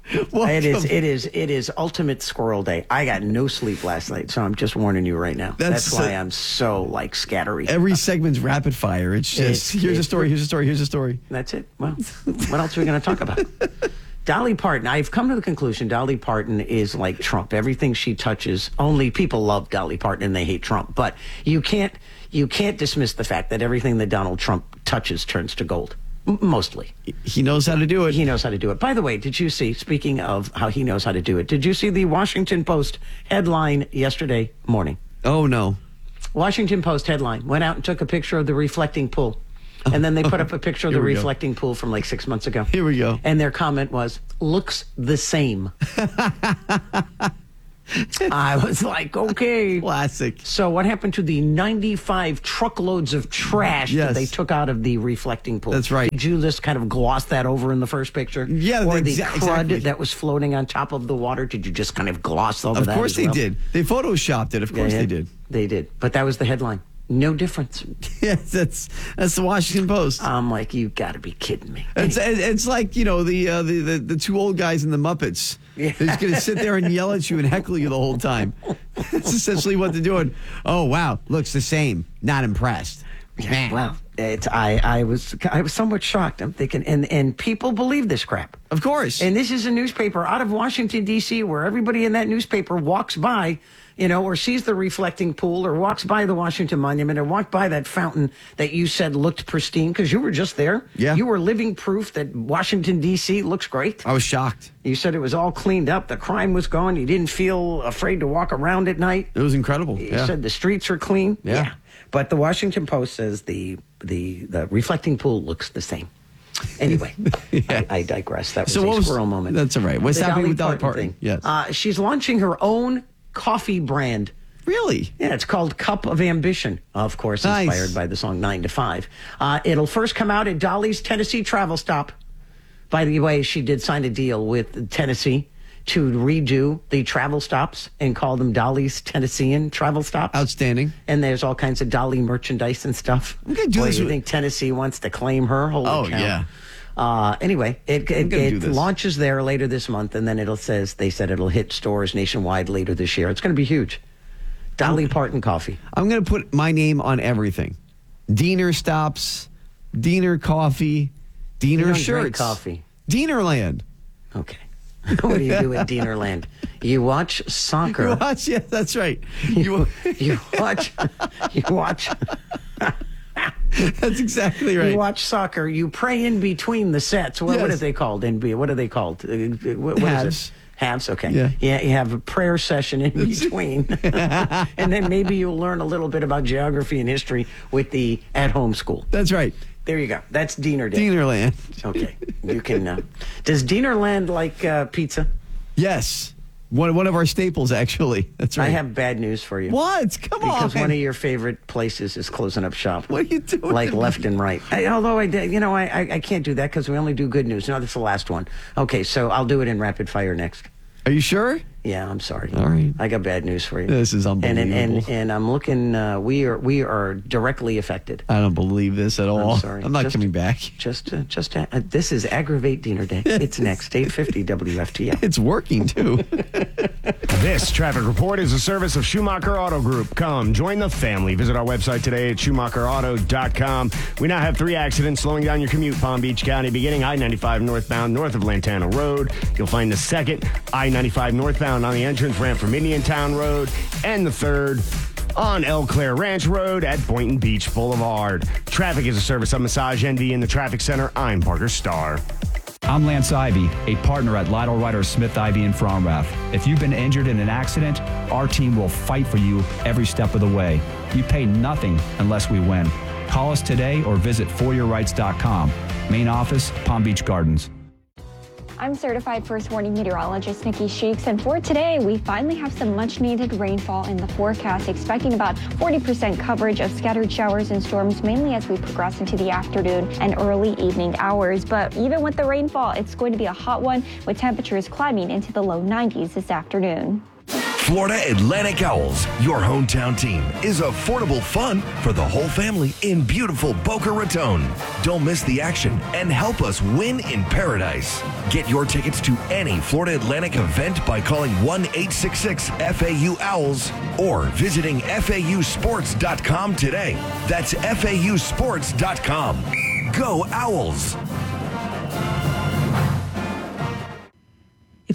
Speaker 1: It is ultimate squirrel day. I got no sleep last night, so I'm just warning you right now. That's why I'm so scattery.
Speaker 2: Every segment's rapid fire. It's just here's a story. That's it.
Speaker 1: Well, what else are we going to talk about? Dolly Parton, I've come to the conclusion Dolly Parton is like Trump. Everything she touches, only people love Dolly Parton and they hate Trump. But you can't dismiss the fact that everything that Donald Trump touches turns to gold. Mostly.
Speaker 2: He knows how to do it.
Speaker 1: He knows how to do it. By the way, did you see, speaking of how he knows how to do it, did you see the Washington Post headline yesterday morning?
Speaker 2: Oh, no.
Speaker 1: Washington Post headline, went out and took a picture of the reflecting pool. And then they put up a picture of the reflecting pool from like 6 months ago.
Speaker 2: Here we go.
Speaker 1: And their comment was, looks the same. I was like, okay.
Speaker 2: Classic.
Speaker 1: So what happened to the 95 truckloads of trash that they took out of the reflecting pool?
Speaker 2: That's right.
Speaker 1: Did you just kind of gloss that over in the first picture?
Speaker 2: Yeah.
Speaker 1: Or the crud that was floating on top of the water, did you just kind of gloss over that?
Speaker 2: Of course they did. They photoshopped it. Of course they did.
Speaker 1: They did. But that was the headline. No difference.
Speaker 2: Yes, that's the Washington Post.
Speaker 1: I'm like, you got to be kidding me.
Speaker 2: It's like, you know, the two old guys in the Muppets. Yeah. They're just going to sit there and yell at you and heckle you the whole time. That's essentially what they're doing. Oh, wow, looks the same. Not impressed.
Speaker 1: Yeah, wow. I was somewhat shocked. I'm thinking, and people believe this crap.
Speaker 2: Of course.
Speaker 1: And this is a newspaper out of Washington, D.C., where everybody in that newspaper walks by, you know, or sees the reflecting pool, or walks by the Washington Monument, or walked by that fountain that you said looked pristine because you were just there.
Speaker 2: Yeah.
Speaker 1: You were living proof that Washington, D.C. looks great.
Speaker 2: I was shocked.
Speaker 1: You said it was all cleaned up. The crime was gone. You didn't feel afraid to walk around at night.
Speaker 2: It was incredible.
Speaker 1: You said the streets are clean.
Speaker 2: Yeah.
Speaker 1: But the Washington Post says the reflecting pool looks the same. Anyway, I digress. That was a squirrel moment.
Speaker 2: That's all right. What's happening with Dolly Parton?
Speaker 1: Yes. She's launching her own coffee brand.
Speaker 2: Really?
Speaker 1: Yeah, it's called Cup of Ambition. Of course, inspired by the song 9 to 5. It'll first come out at Dolly's Tennessee travel stop. By the way, she did sign a deal with Tennessee to redo the travel stops and call them Dolly's Tennessean travel stops.
Speaker 2: Outstanding.
Speaker 1: And there's all kinds of Dolly merchandise and stuff.
Speaker 2: I'm gonna do this.
Speaker 1: You think Tennessee wants to claim her? Holy cow.
Speaker 2: Yeah.
Speaker 1: Anyway, it launches there later this month, and then they said it'll hit stores nationwide later this year. It's going to be huge. Dolly Parton coffee.
Speaker 2: I'm going to put my name on everything. Diener stops, Diener coffee, Diener shirts.
Speaker 1: Coffee.
Speaker 2: Dienerland.
Speaker 1: Okay. What do you do at Dienerland? You watch soccer.
Speaker 2: Yeah, that's right.
Speaker 1: You watch.
Speaker 2: That's exactly right.
Speaker 1: You watch soccer. You pray in between the sets. What are they called? What are they called? What
Speaker 2: Halves.
Speaker 1: Halves, okay.
Speaker 2: Yeah.
Speaker 1: You have a prayer session in between. And then maybe you'll learn a little bit about geography and history with the at-home school.
Speaker 2: That's right.
Speaker 1: There you go. That's Diener Day.
Speaker 2: Dienerland.
Speaker 1: Okay. You can. Does Dienerland like pizza?
Speaker 2: Yes. One of our staples, actually. That's right.
Speaker 1: I have bad news for you.
Speaker 2: What? Come on.
Speaker 1: Because one of your favorite places is closing up shop.
Speaker 2: What are you doing?
Speaker 1: Like left and right. I can't do that because we only do good news. No, that's the last one. Okay, so I'll do it in rapid fire next.
Speaker 2: Are you sure?
Speaker 1: Yeah, I'm sorry.
Speaker 2: All right.
Speaker 1: I got bad news for you.
Speaker 2: This is unbelievable.
Speaker 1: And I'm looking. We are directly affected.
Speaker 2: I don't believe this at all.
Speaker 1: I'm sorry.
Speaker 2: I'm not coming back.
Speaker 1: This is Aggravate Diener Day. It's next 8:50 WFTL.
Speaker 2: It's working too.
Speaker 3: This traffic report is a service of Schumacher Auto Group. Come join the family. Visit our website today at SchumacherAuto.com. We now have 3 accidents slowing down your commute. Palm Beach County, beginning I-95 northbound north of Lantana Road. You'll find the second I-95 northbound on the entrance ramp from Indiantown Road, and the third on Eau Claire Ranch Road at Boynton Beach Boulevard. Traffic is a service of Massage Envy in the Traffic Center. I'm Parker Starr.
Speaker 20: I'm Lance Ivy, a partner at Lytle Ryder Smith Ivy in Fromrath. If you've been injured in an accident, our team will fight for you every step of the way. You pay nothing unless we win. Call us today or visit foryourrights.com. Main office, Palm Beach Gardens.
Speaker 5: I'm certified first warning meteorologist Nikki Sheeks, and for today, we finally have some much-needed rainfall in the forecast, expecting about 40% coverage of scattered showers and storms, mainly as we progress into the afternoon and early evening hours. But even with the rainfall, it's going to be a hot one, with temperatures climbing into the low 90s this afternoon.
Speaker 6: Florida Atlantic Owls, your hometown team, is affordable fun for the whole family in beautiful Boca Raton. Don't miss the action and help us win in paradise. Get your tickets to any Florida Atlantic event by calling 1-866-FAU-OWLS or visiting FAUsports.com today. That's FAUsports.com. Go Owls!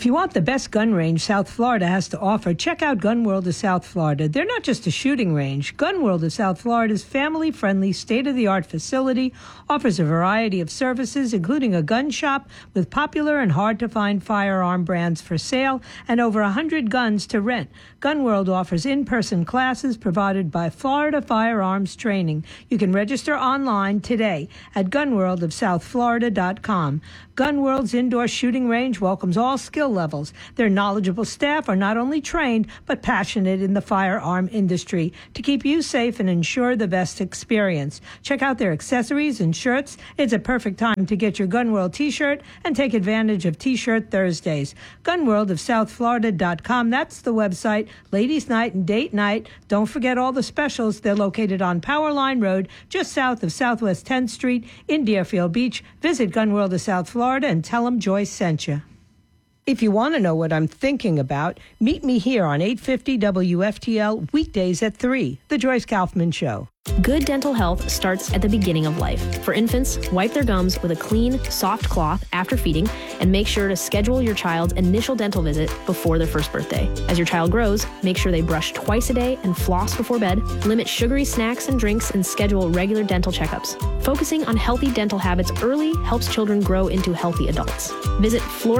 Speaker 23: If you want the best gun range South Florida has to offer, check out Gun World of South Florida. They're not just a shooting range. Gun World of South Florida's family-friendly, state-of-the-art facility offers a variety of services, including a gun shop with popular and hard-to-find firearm brands for sale and over 100 guns to rent. Gun World offers in-person classes provided by Florida Firearms Training. You can register online today at gunworldofsouthflorida.com. Gun World's indoor shooting range welcomes all skill levels. Their knowledgeable staff are not only trained, but passionate in the firearm industry to keep you safe and ensure the best experience. Check out their accessories and shirts. It's a perfect time to get your Gun World t-shirt and take advantage of T-Shirt Thursdays. Gunworldofsouthflorida.com. That's the website. Ladies' night and date night. Don't forget all the specials. They're located on Powerline Road, just south of Southwest 10th Street in Deerfield Beach. Visit Gun World of South Florida and tell them Joyce sent you. If you want to know what I'm thinking about, meet me here on 850 WFTL weekdays at 3, The Joyce Kaufman Show.
Speaker 10: Good dental health starts at the beginning of life. For infants, wipe their gums with a clean, soft cloth after feeding, and make sure to schedule your child's initial dental visit before their first birthday. As your child grows, make sure they brush twice a day and floss before bed, limit sugary snacks and drinks, and schedule regular dental checkups. Focusing on healthy dental habits early helps children grow into healthy adults. Visit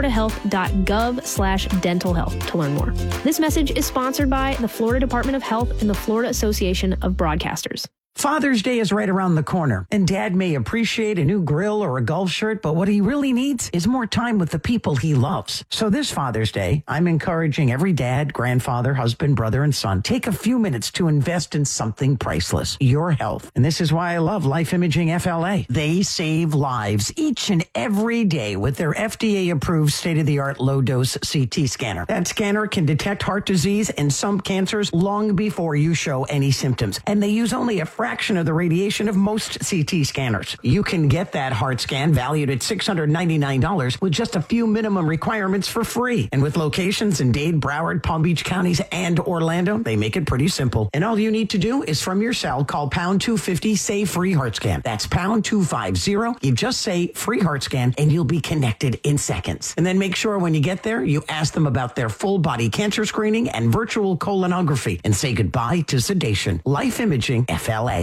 Speaker 10: floridahealth.gov/dental health to learn more. This message is sponsored by the Florida Department of Health and the Florida Association of Broadcasters.
Speaker 1: Father's Day is right around the corner, and Dad may appreciate a new grill or a golf shirt, but what he really needs is more time with the people he loves. So this Father's Day, I'm encouraging every dad, grandfather, husband, brother, and son, take a few minutes to invest in something priceless, your health. And this is why I love Life Imaging FLA. They save lives each and every day with their FDA-approved state-of-the-art low-dose CT scanner. That scanner can detect heart disease and some cancers long before you show any symptoms, and they use only a fraction of the radiation of most CT scanners. You can get that heart scan valued at $699 with just a few minimum requirements for free. And with locations in Dade, Broward, Palm Beach counties, and Orlando, they make it pretty simple. And all you need to do is from your cell, call pound 250, say free heart scan. That's pound 250. You just say free heart scan and you'll be connected in seconds. And then make sure when you get there, you ask them about their full body cancer screening and virtual colonography and say goodbye to sedation. Life Imaging FLA.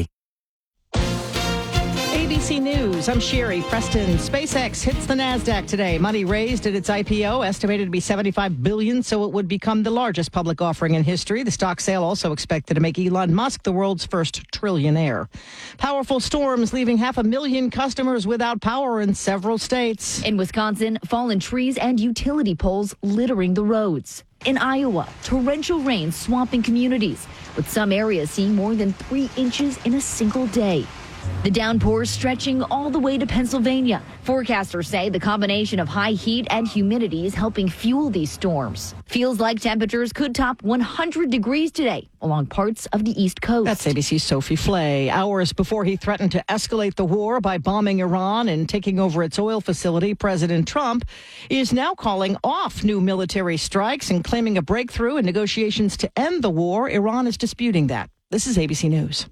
Speaker 14: ABC News, I'm Sherry Preston. SpaceX hits the NASDAQ today. Money raised at its IPO, estimated to be $75 billion, so it would become the largest public offering in history. The stock sale also expected to make Elon Musk the world's first trillionaire. Powerful storms leaving 500,000 customers without power in several states.
Speaker 15: In Wisconsin, fallen trees and utility poles littering the roads. In Iowa, torrential rain swamping communities, with some areas seeing more than 3 inches in a single day. The downpours stretching all the way to Pennsylvania. Forecasters say the combination of high heat and humidity is helping fuel these storms. Feels like temperatures could top 100 degrees today along parts of the East Coast.
Speaker 14: That's ABC's Sophie Flay. Hours before he threatened to escalate the war by bombing Iran and taking over its oil facility, President Trump is now calling off new military strikes and claiming a breakthrough in negotiations to end the war. Iran is disputing that. This is ABC News.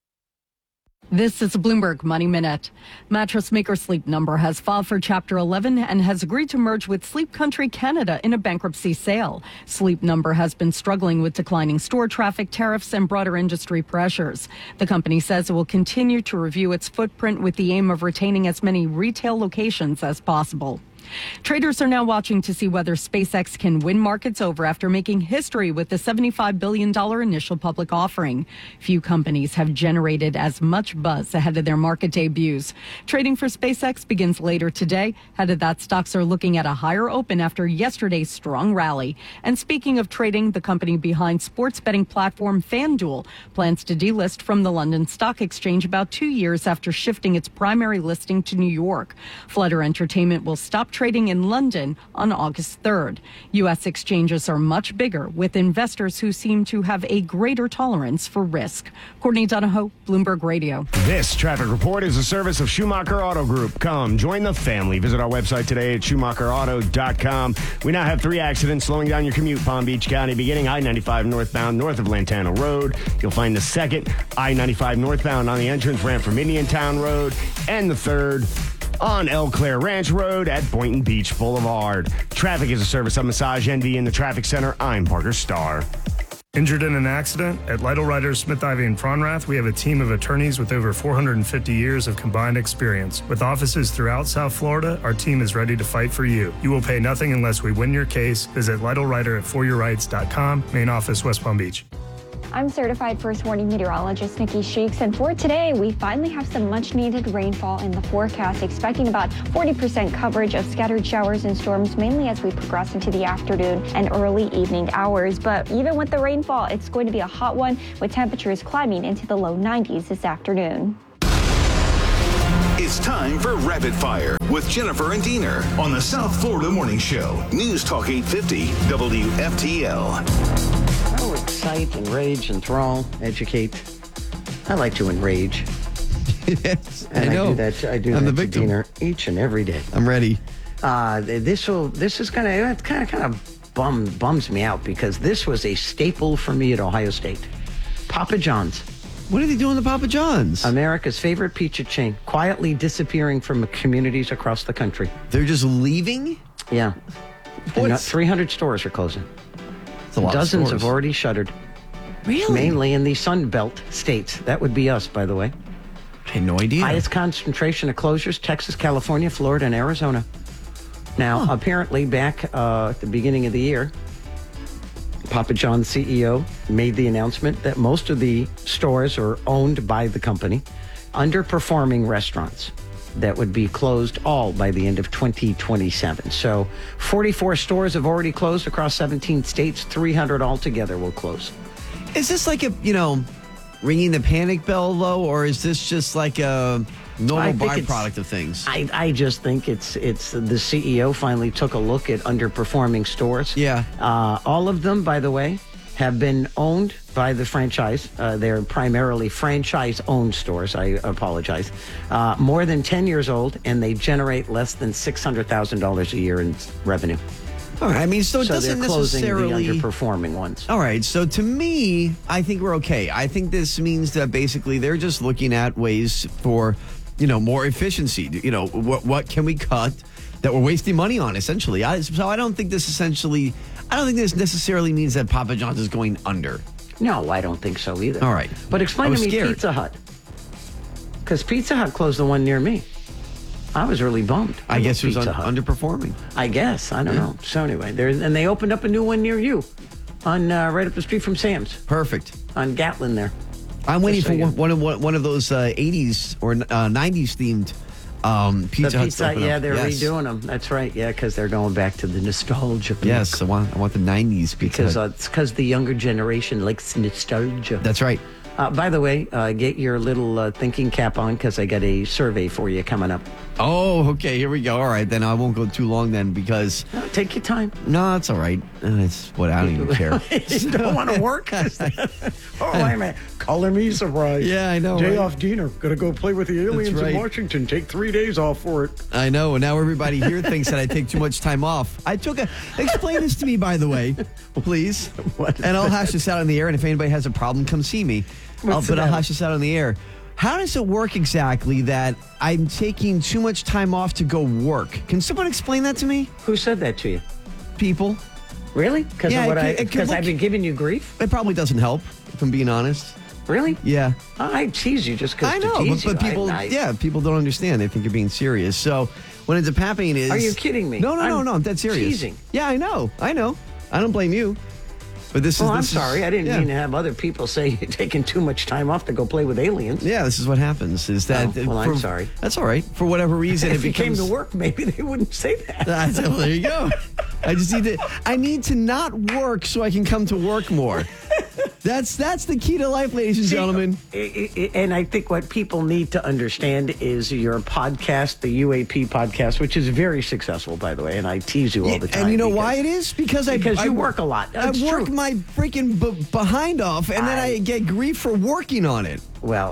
Speaker 16: This is a Bloomberg Money Minute. Mattress maker Sleep Number has filed for Chapter 11 and has agreed to merge with Sleep Country Canada in a bankruptcy sale. Sleep Number has been struggling with declining store traffic, tariffs, and broader industry pressures. The company says it will continue to review its footprint with the aim of retaining as many retail locations as possible. Traders are now watching to see whether SpaceX can win markets over after making history with the $75 billion initial public offering. Few companies have generated as much buzz ahead of their market debuts. Trading for SpaceX begins later today. Ahead of that, stocks are looking at a higher open after yesterday's strong rally. And speaking of trading, the company behind sports betting platform FanDuel plans to delist from the London Stock Exchange about 2 years after shifting its primary listing to New York. Flutter Entertainment will stop trading in London on August 3rd. U.S. exchanges are much bigger, with investors who seem to have a greater tolerance for risk. Courtney Donahoe, Bloomberg Radio.
Speaker 3: This traffic report is a service of Schumacher Auto Group. Come, join the family. Visit our website today at SchumacherAuto.com. We now have 3 accidents slowing down your commute, Palm Beach County, beginning I-95 northbound north of Lantana Road. You'll find the second I-95 northbound on the entrance ramp from Indiantown Road, and the third on Eau Claire Ranch Road at Boynton Beach Boulevard. Traffic is a service of Massage Envy in the Traffic Center. I'm Parker Starr.
Speaker 24: Injured in an accident? At Lytle Writers Smith Ivy and Fronrath, we have a team of attorneys with over 450 years of combined experience. With offices throughout South Florida, our team is ready to fight for you. You will pay nothing unless we win your case. Visit Lytle Writer at foryourrights.com, main office, West Palm Beach.
Speaker 5: I'm certified first warning meteorologist Nikki Sheeks, and for today, we finally have some much-needed rainfall in the forecast, expecting about 40% coverage of scattered showers and storms, mainly as we progress into the afternoon and early evening hours. But even with the rainfall, it's going to be a hot one, with temperatures climbing into the low 90s this afternoon.
Speaker 21: It's time for Rapid Fire with Jennifer and Diener on the South Florida Morning Show. News Talk 850 WFTL.
Speaker 1: Oh, excite, enrage, enthrall, educate. I like to enrage.
Speaker 2: Yes,
Speaker 1: and
Speaker 2: I know.
Speaker 1: I do
Speaker 2: I'm
Speaker 1: that
Speaker 2: the
Speaker 1: to
Speaker 2: victim.
Speaker 1: Diener each and every day.
Speaker 2: I'm ready.
Speaker 1: This is kind of bums me out because this was a staple for me at Ohio State. Papa John's.
Speaker 2: What are they doing to Papa John's?
Speaker 1: America's favorite pizza chain, quietly disappearing from communities across the country.
Speaker 2: They're just leaving?
Speaker 1: Yeah. And 300 stores are closing.
Speaker 2: A lot of
Speaker 1: Dozens
Speaker 2: stores.
Speaker 1: have already shuttered.
Speaker 2: Really?
Speaker 1: Mainly in the Sun Belt states. That would be us, by the way.
Speaker 2: I had no idea.
Speaker 1: Highest concentration of closures, Texas, California, Florida, and Arizona. Now, apparently, back at the beginning of the year, Papa John's CEO made the announcement that most of the stores are owned by the company, underperforming restaurants that would be closed all by the end of 2027. So 44 stores have already closed across 17 states. 300 altogether will close.
Speaker 2: Is this like a, ringing the panic bell, though, or is this just like a normal byproduct of things?
Speaker 1: I just think it's the CEO finally took a look at underperforming stores.
Speaker 2: Yeah.
Speaker 1: All of them, by the way, have been owned by the franchise. They're primarily franchise-owned stores. I apologize. More than 10 years old, and they generate less than $600,000 a year in revenue.
Speaker 2: All right. I mean, so it doesn't
Speaker 1: they're closing
Speaker 2: necessarily
Speaker 1: the underperforming ones.
Speaker 2: All right. So to me, I think we're okay. I think this means that basically they're just looking at ways for, more efficiency. What can we cut that we're wasting money on, essentially? So I don't think this necessarily means that Papa John's is going under.
Speaker 1: No, I don't think so either.
Speaker 2: All right.
Speaker 1: But explain to me
Speaker 2: scared.
Speaker 1: Pizza Hut. Because Pizza Hut closed the one near me. I was really bummed.
Speaker 2: I guess it was
Speaker 1: Pizza Hut.
Speaker 2: underperforming.
Speaker 1: I guess. I don't know. So anyway, they opened up a new one near you on right up the street from Sam's.
Speaker 2: Perfect.
Speaker 1: On Gatlin there.
Speaker 2: I'm waiting
Speaker 1: Just so
Speaker 2: for one of those 80s or 90s themed Pizza Huts.
Speaker 1: Yeah, they're redoing them. That's right. Yeah, because they're going back to the nostalgia.
Speaker 2: Yes, I want the 90s
Speaker 1: because it's because the younger generation likes nostalgia.
Speaker 2: That's right.
Speaker 1: By the way, get your little thinking cap on because I got a survey for you coming up.
Speaker 2: Oh, okay. Here we go. All right, then I won't go too long then because
Speaker 1: take your time.
Speaker 2: No, it's all right. It's what I don't even care.
Speaker 1: You don't want to work. Oh, wait a minute. Color me surprised.
Speaker 2: Yeah, I know.
Speaker 1: Day
Speaker 2: right?
Speaker 1: off Diener. Gonna go play with the aliens
Speaker 2: That's right.
Speaker 1: in Washington. Take 3 days off for it.
Speaker 2: I know. And now everybody here thinks that I take too much time off. Explain this to me, by the way, please. And I'll hash this out on the air. And if anybody has a problem, come see me. I'll hash this out on the air. How does it work exactly that I'm taking too much time off to go work? Can someone explain that to me?
Speaker 1: Who said that to you?
Speaker 2: People.
Speaker 1: Really? Because I've been giving you grief?
Speaker 2: It probably doesn't help, if I'm being honest.
Speaker 1: Really?
Speaker 2: Yeah.
Speaker 1: I tease you just because
Speaker 2: I know, but people, people don't understand. They think you're being serious. So what ends up happening is...
Speaker 1: Are you kidding me?
Speaker 2: No, I'm dead serious.
Speaker 1: Teasing.
Speaker 2: Yeah, I know. I don't blame you. But
Speaker 1: I'm sorry. I didn't mean to have other people say you're taking too much time off to go play with aliens.
Speaker 2: Yeah, this is what happens.
Speaker 1: I'm sorry.
Speaker 2: That's all right. For whatever reason,
Speaker 1: if you came to work, maybe they wouldn't say that.
Speaker 2: Well, there you go. I need to not work so I can come to work more. That's the key to life, ladies and gentlemen.
Speaker 1: And I think what people need to understand is your podcast, the UAP podcast, which is very successful, by the way, and I tease you all the time.
Speaker 2: And you know why it is? Because
Speaker 1: you work a lot. That's
Speaker 2: I work
Speaker 1: true.
Speaker 2: my freaking behind off, and then I get grief for working on it.
Speaker 1: Well,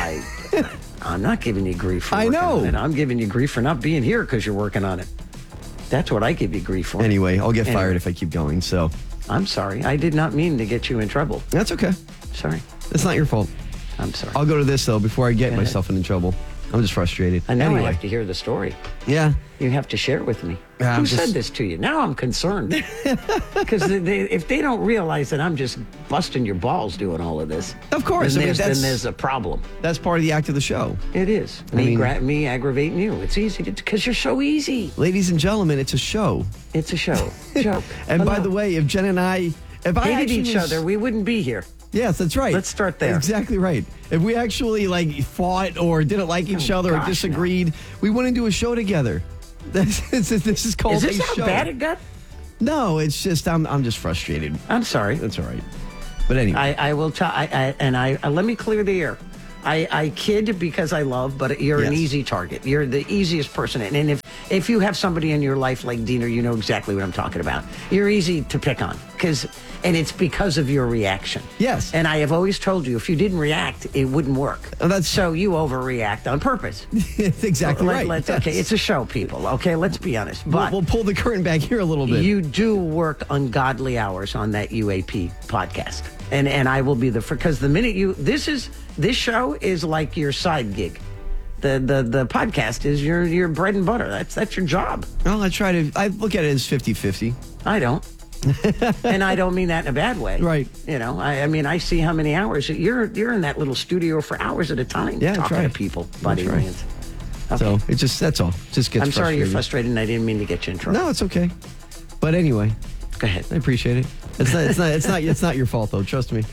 Speaker 1: I'm not giving you grief for
Speaker 2: I
Speaker 1: working
Speaker 2: know.
Speaker 1: on it. I'm giving you grief for not being here because you're working on it. That's what I give you grief for.
Speaker 2: Anyway, I'll get fired if I keep going, so...
Speaker 1: I'm sorry. I did not mean to get you in trouble.
Speaker 2: That's okay.
Speaker 1: Sorry.
Speaker 2: It's not your fault.
Speaker 1: I'm sorry.
Speaker 2: I'll go to this, though, before I get myself into trouble. I'm just frustrated.
Speaker 1: I know
Speaker 2: anyway.
Speaker 1: I have to hear the story.
Speaker 2: Yeah.
Speaker 1: You have to share it with me.
Speaker 2: Yeah,
Speaker 1: Who said this to you? Now I'm concerned. Because if they don't realize that I'm just busting your balls doing all of this,
Speaker 2: of course,
Speaker 1: then there's a problem.
Speaker 2: That's part of the act of the show.
Speaker 1: It is. Me aggravating you. It's easy because you're so easy.
Speaker 2: Ladies and gentlemen, it's a show.
Speaker 1: It's a show. Joke.
Speaker 2: And by the way, if Jen and I
Speaker 1: hated each other, we wouldn't be here.
Speaker 2: Yes, that's right.
Speaker 1: Let's start there.
Speaker 2: Exactly right. If we actually fought or didn't like each other or disagreed, we wouldn't do a show together. This is called
Speaker 1: Is this
Speaker 2: a
Speaker 1: how
Speaker 2: show.
Speaker 1: bad it got?
Speaker 2: No, it's just I'm just frustrated.
Speaker 1: I'm sorry.
Speaker 2: That's all right. But anyway,
Speaker 1: I will tell. Let me clear the air. I kid because I love, but you're an easy target. You're the easiest person. And if you have somebody in your life like Diener, you know exactly what I'm talking about. You're easy to pick on and it's because of your reaction.
Speaker 2: Yes.
Speaker 1: And I have always told you, if you didn't react, it wouldn't work. So you overreact on purpose.
Speaker 2: Exactly right.
Speaker 1: Okay, it's a show, people. Okay, let's be honest. But
Speaker 2: we'll pull the curtain back here a little bit.
Speaker 1: You do work ungodly hours on that UAP podcast. And I will be because the minute this show is like your side gig. The podcast is your bread and butter. That's your job.
Speaker 2: Well, I look at it as 50-50.
Speaker 1: I don't. And I don't mean that in a bad way.
Speaker 2: Right.
Speaker 1: You know, I mean, I see how many hours you're in that little studio for hours at a time talking to people, buddy.
Speaker 2: That's right. So that's all. Just gets
Speaker 1: I'm sorry you're frustrated and I didn't mean to get you in trouble.
Speaker 2: No, it's okay. But anyway.
Speaker 1: Go ahead.
Speaker 2: I appreciate it. It's not your fault though, trust me.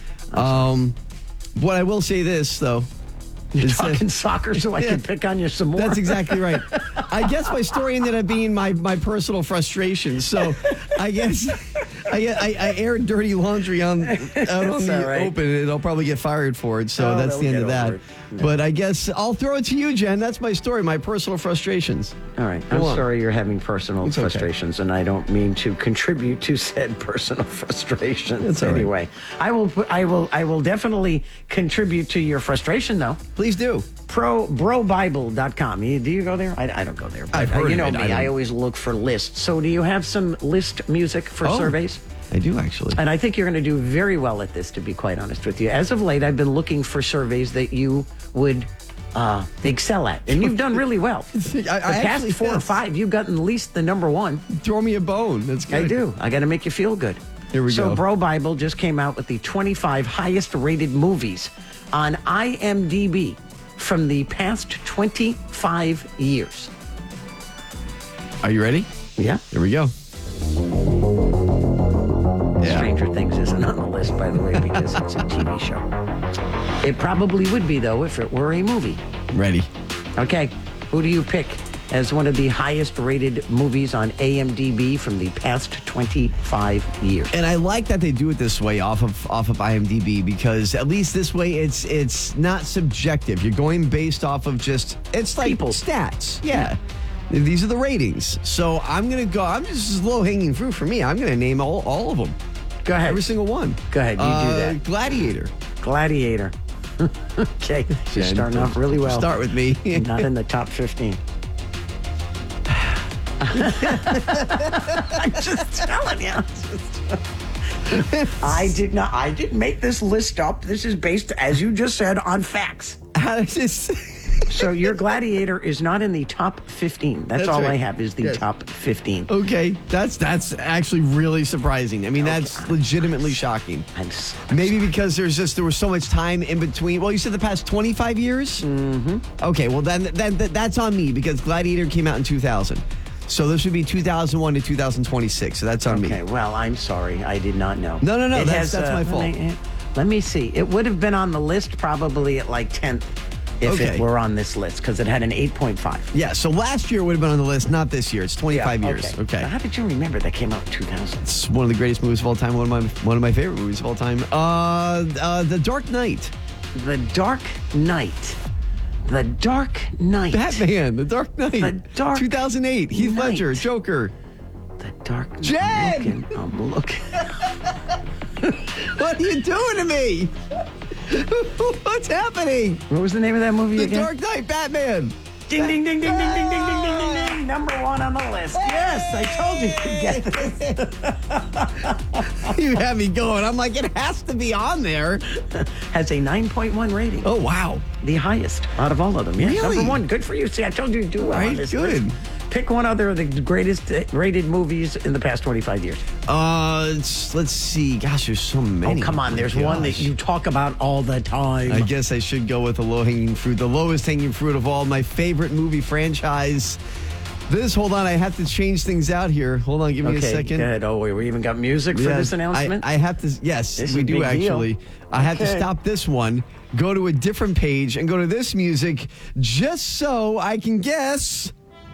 Speaker 2: What I will say this though.
Speaker 1: You're talking soccer so I can pick on you some more.
Speaker 2: That's exactly right. I guess my story ended up being my personal frustration. So I guess I aired dirty laundry out on the open, and I'll probably get fired for it. So that's the end of that. No. But I guess I'll throw it to you, Jen. That's my story, my personal frustrations.
Speaker 1: All right. I'm sorry you're having personal frustrations, and I don't mean to contribute to said personal frustrations.
Speaker 2: It's
Speaker 1: anyway. Right. I will definitely contribute to your frustration, though.
Speaker 2: Please do.
Speaker 1: Brobible.com. Do you go there? I don't go there. But,
Speaker 2: I've heard
Speaker 1: you know
Speaker 2: of it.
Speaker 1: me. I always look for lists. So do you have some list music for surveys?
Speaker 2: I do, actually.
Speaker 1: And I think you're going to do very well at this, to be quite honest with you. As of late, I've been looking for surveys that you would excel at. And you've done really well. The past 4 or 5, you've gotten at least the number 1.
Speaker 2: Throw me a bone. That's good.
Speaker 1: I do. I got to make you feel good.
Speaker 2: Here we go.
Speaker 1: So Bro Bible just came out with the 25 highest rated movies on IMDb from the past 25 years.
Speaker 2: Are you ready?
Speaker 1: Yeah.
Speaker 2: Here we go.
Speaker 1: Stranger Things isn't on the list, by the way, because it's a TV show. It probably would be, though, if it were a movie.
Speaker 2: Ready.
Speaker 1: Okay. Who do you pick as one of the highest rated movies on IMDb from the past 25 years?
Speaker 2: And I like that they do it this way off of IMDb, because at least this way it's not subjective. You're going based off of just like
Speaker 1: people
Speaker 2: stats. Yeah. These are the ratings. So I'm going to go. I'm just low-hanging fruit for me. I'm going to name all of them.
Speaker 1: Go ahead.
Speaker 2: Every single one.
Speaker 1: Go ahead. You do that.
Speaker 2: Gladiator.
Speaker 1: Okay. You're starting off really well.
Speaker 2: Start with me.
Speaker 1: Not in the top 15. I'm just telling you. I didn't make this list up. This is based, as you just said, on facts.
Speaker 2: How does this...
Speaker 1: So your Gladiator is not in the top 15. That's all right. I have is the top 15.
Speaker 2: Okay, that's actually really surprising. I mean, that's legitimately shocking. Maybe because there was so much time in between. Well, you said the past 25 years?
Speaker 1: Mm-hmm.
Speaker 2: Okay, well then that's on me, because Gladiator came out in 2000. So this would be 2001 to 2026. So that's on me.
Speaker 1: Okay, well, I'm sorry. I did not know.
Speaker 2: No. That's my fault.
Speaker 1: Let me see. It would have been on the list probably at like 10th. If it were on this list, because it had an 8.5.
Speaker 2: Yeah, so last year it would have been on the list, not this year. It's 25 years. Okay.
Speaker 1: Now, how did you remember that came out in 2000?
Speaker 2: It's one of the greatest movies of all time. One of my favorite movies of all time. The Dark Knight.
Speaker 1: The Dark Knight. The Dark Knight.
Speaker 2: Batman. The Dark Knight.
Speaker 1: The Dark
Speaker 2: 2008. Heath Ledger. Joker.
Speaker 1: The Dark Knight.
Speaker 2: Jen!
Speaker 1: I'm looking.
Speaker 2: What are you doing to me? What's happening?
Speaker 1: What was the name of that movie again?
Speaker 2: The Dark Knight, Batman.
Speaker 1: Ding, ding, ding, ding, ding, ding, ding, ding, ding, ding, ding. number one on the list. Yes, I told you to get this.
Speaker 2: You have me going. I'm like, it has to be on there.
Speaker 1: Has a 9.1 rating.
Speaker 2: Oh, wow.
Speaker 1: The highest out of all of them. Yeah,
Speaker 2: Really?
Speaker 1: number one. Good for you. See, I told you to do well on
Speaker 2: Right,
Speaker 1: this
Speaker 2: good.
Speaker 1: list. Pick one other of the greatest rated movies in the past 25 years.
Speaker 2: Let's see. Gosh, there's so many.
Speaker 1: Oh, come on. There's one that you talk about all the time.
Speaker 2: I guess I should go with the low-hanging fruit. The lowest hanging fruit of all. My favorite movie franchise. Hold on. I have to change things out here. Hold on. Give me a second.
Speaker 1: Good. Oh, we even got music for this announcement?
Speaker 2: I have to. Yes,
Speaker 1: This
Speaker 2: we
Speaker 1: is a
Speaker 2: do
Speaker 1: big
Speaker 2: actually.
Speaker 1: deal.
Speaker 2: I have to
Speaker 1: Okay.
Speaker 2: stop this one, go to a different page, and go to this music just so I can guess.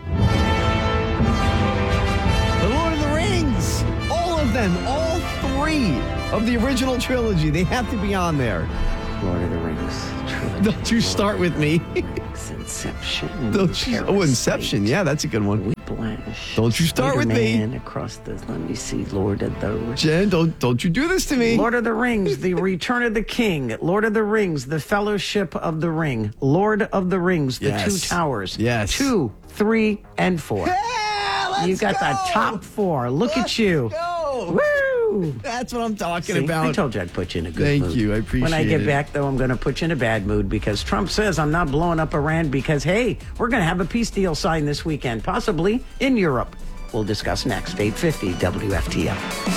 Speaker 2: The Lord of the Rings. All of them. All three of the original trilogy. They have to be on there.
Speaker 1: Lord of the Rings trilogy.
Speaker 2: Don't you start with me.
Speaker 1: Inception.
Speaker 2: Inception. Yeah, that's a good one.
Speaker 1: Whiplash.
Speaker 2: Don't you start with me.
Speaker 1: Spider-Man across the. Let me see. Lord of the Rings.
Speaker 2: Jen, don't you do this to me.
Speaker 1: Lord of the Rings, The Return of the King. Lord of the Rings, The Fellowship of the Ring. Lord of the Rings, The
Speaker 2: Yes.
Speaker 1: Two Towers.
Speaker 2: Yes.
Speaker 1: 2, 3, and 4. You got the top 4. Look at you.
Speaker 2: Go.
Speaker 1: Woo!
Speaker 2: That's what I'm talking
Speaker 1: See,
Speaker 2: about.
Speaker 1: I told you I'd put you in a good
Speaker 2: Thank
Speaker 1: mood.
Speaker 2: you. I appreciate
Speaker 1: When I get
Speaker 2: it.
Speaker 1: back, though, I'm going to put you in a bad mood because Trump says I'm not blowing up Iran because, hey, we're going to have a peace deal signed this weekend, possibly in Europe. We'll discuss next. 8:50 WFTL.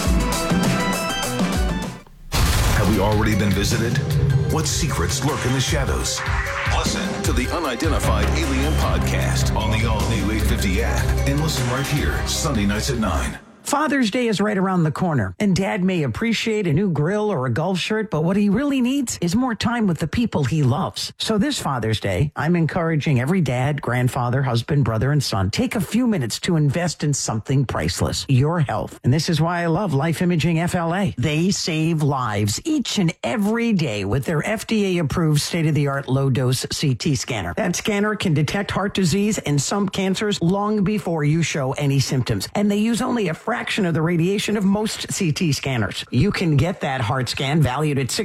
Speaker 21: Have we already been visited? What secrets lurk in the shadows? Listen to the Unidentified Alien Podcast on the all-new 850 app and listen right here, Sunday nights at 9.
Speaker 1: Father's Day is right around the corner, and Dad may appreciate a new grill or a golf shirt, but what he really needs is more time with the people he loves. So this Father's Day, I'm encouraging every dad, grandfather, husband, brother, and son, take a few minutes to invest in something priceless, your health. And this is why I love Life Imaging FLA. They save lives each and every day with their FDA-approved state-of-the-art low-dose CT scanner. That scanner can detect heart disease and some cancers long before you show any symptoms, and they use only a fraction of the radiation of most CT scanners. You can get that heart scan valued at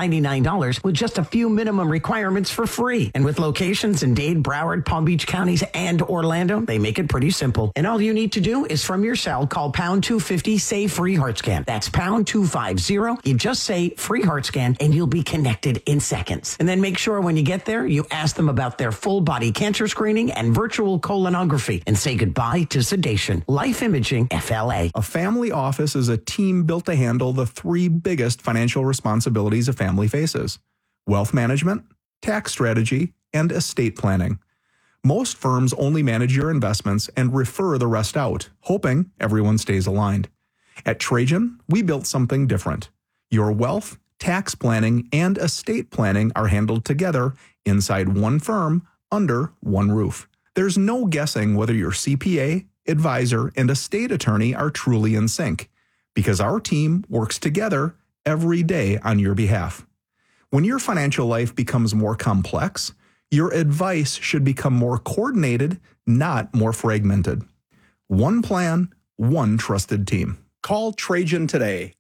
Speaker 1: $699 with just a few minimum requirements for free. And with locations in Dade, Broward, Palm Beach counties, and Orlando, they make it pretty simple. And all you need to do is from your cell, call pound 250, say free heart scan. That's pound 250. You just say free heart scan and you'll be connected in seconds. And then make sure when you get there, you ask them about their full body cancer screening and virtual colonography and say goodbye to sedation. Life Imaging FLA.
Speaker 12: A family office is a team built to handle the 3 biggest financial responsibilities a family faces: wealth management, tax strategy, and estate planning. Most firms only manage your investments and refer the rest out, hoping everyone stays aligned. At Trajan, we built something different. Your wealth, tax planning, and estate planning are handled together inside one firm under one roof. There's no guessing whether your CPA, advisor, and estate attorney are truly in sync, because our team works together every day on your behalf. When your financial life becomes more complex, your advice should become more coordinated, not more fragmented. One plan, one trusted team. Call Trajan today,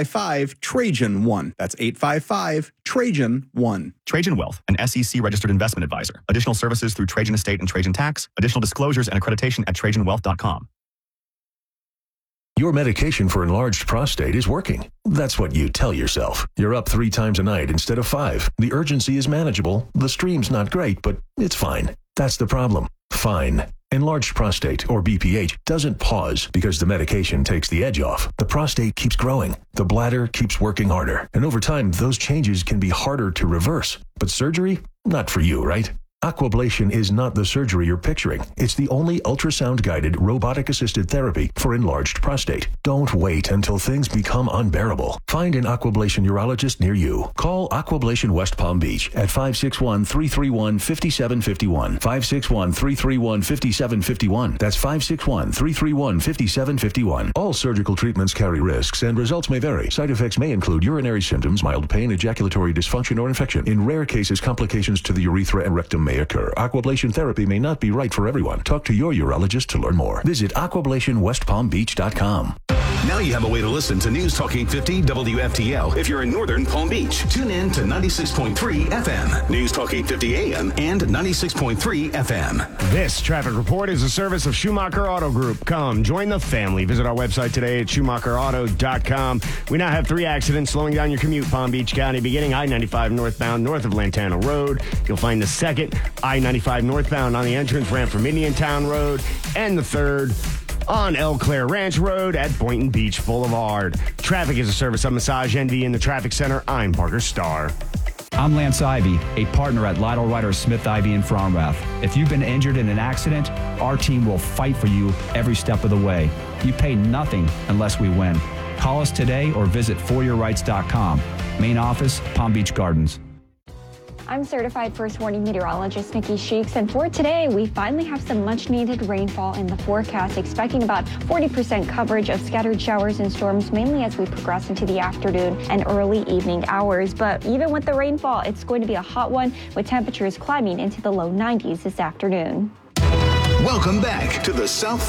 Speaker 12: 855-TRAJAN-1. That's 855-TRAJAN-1.
Speaker 17: Trajan Wealth, an SEC-registered investment advisor. Additional services through Trajan Estate and Trajan Tax. Additional disclosures and accreditation at TrajanWealth.com.
Speaker 6: Your medication for enlarged prostate is working. That's what you tell yourself. You're up 3 times a night instead of 5. The urgency is manageable. The stream's not great, but it's fine. That's the problem. Fine. Enlarged prostate, or BPH, doesn't pause because the medication takes the edge off. The prostate keeps growing. The bladder keeps working harder. And over time, those changes can be harder to reverse. But surgery? Not for you, right? Aquablation is not the surgery you're picturing. It's the only ultrasound-guided, robotic-assisted therapy for enlarged prostate. Don't wait until things become unbearable. Find an Aquablation urologist near you. Call Aquablation West Palm Beach at 561-331-5751. 561-331-5751. That's 561-331-5751. All surgical treatments carry risks, and results may vary. Side effects may include urinary symptoms, mild pain, ejaculatory dysfunction, or infection. In rare cases, complications to the urethra and rectum may occur. Aquablation therapy may not be right for everyone. Talk to your urologist to learn more. Visit aquablationwestpalmbeach.com.
Speaker 21: Now you have a way to listen to News Talk 850 WFTL if you're in northern Palm Beach. Tune in to 96.3 FM, News Talk 850 AM, and 96.3 FM.
Speaker 3: This traffic report is a service of Schumacher Auto Group. Come, join the family. Visit our website today at SchumacherAuto.com. We now have 3 accidents slowing down your commute, Palm Beach County, beginning I-95 northbound north of Lantana Road. You'll find the second I-95 northbound on the entrance ramp from Indiantown Road, and the third on Eau Claire Ranch Road at Boynton Beach Boulevard. Traffic is a service of Massage Envy in the Traffic Center. I'm Parker Starr.
Speaker 20: I'm Lance Ivy, a partner at Lytle Ryder Smith Ivy in Fromrath. If you've been injured in an accident, our team will fight for you every step of the way. You pay nothing unless we win. Call us today or visit foryourrights.com. Main office, Palm Beach Gardens.
Speaker 5: I'm certified first warning meteorologist Nikki Sheeks, and for today, we finally have some much-needed rainfall in the forecast, expecting about 40% coverage of scattered showers and storms, mainly as we progress into the afternoon and early evening hours. But even with the rainfall, it's going to be a hot one, with temperatures climbing into the low 90s this afternoon.
Speaker 21: Welcome back to the South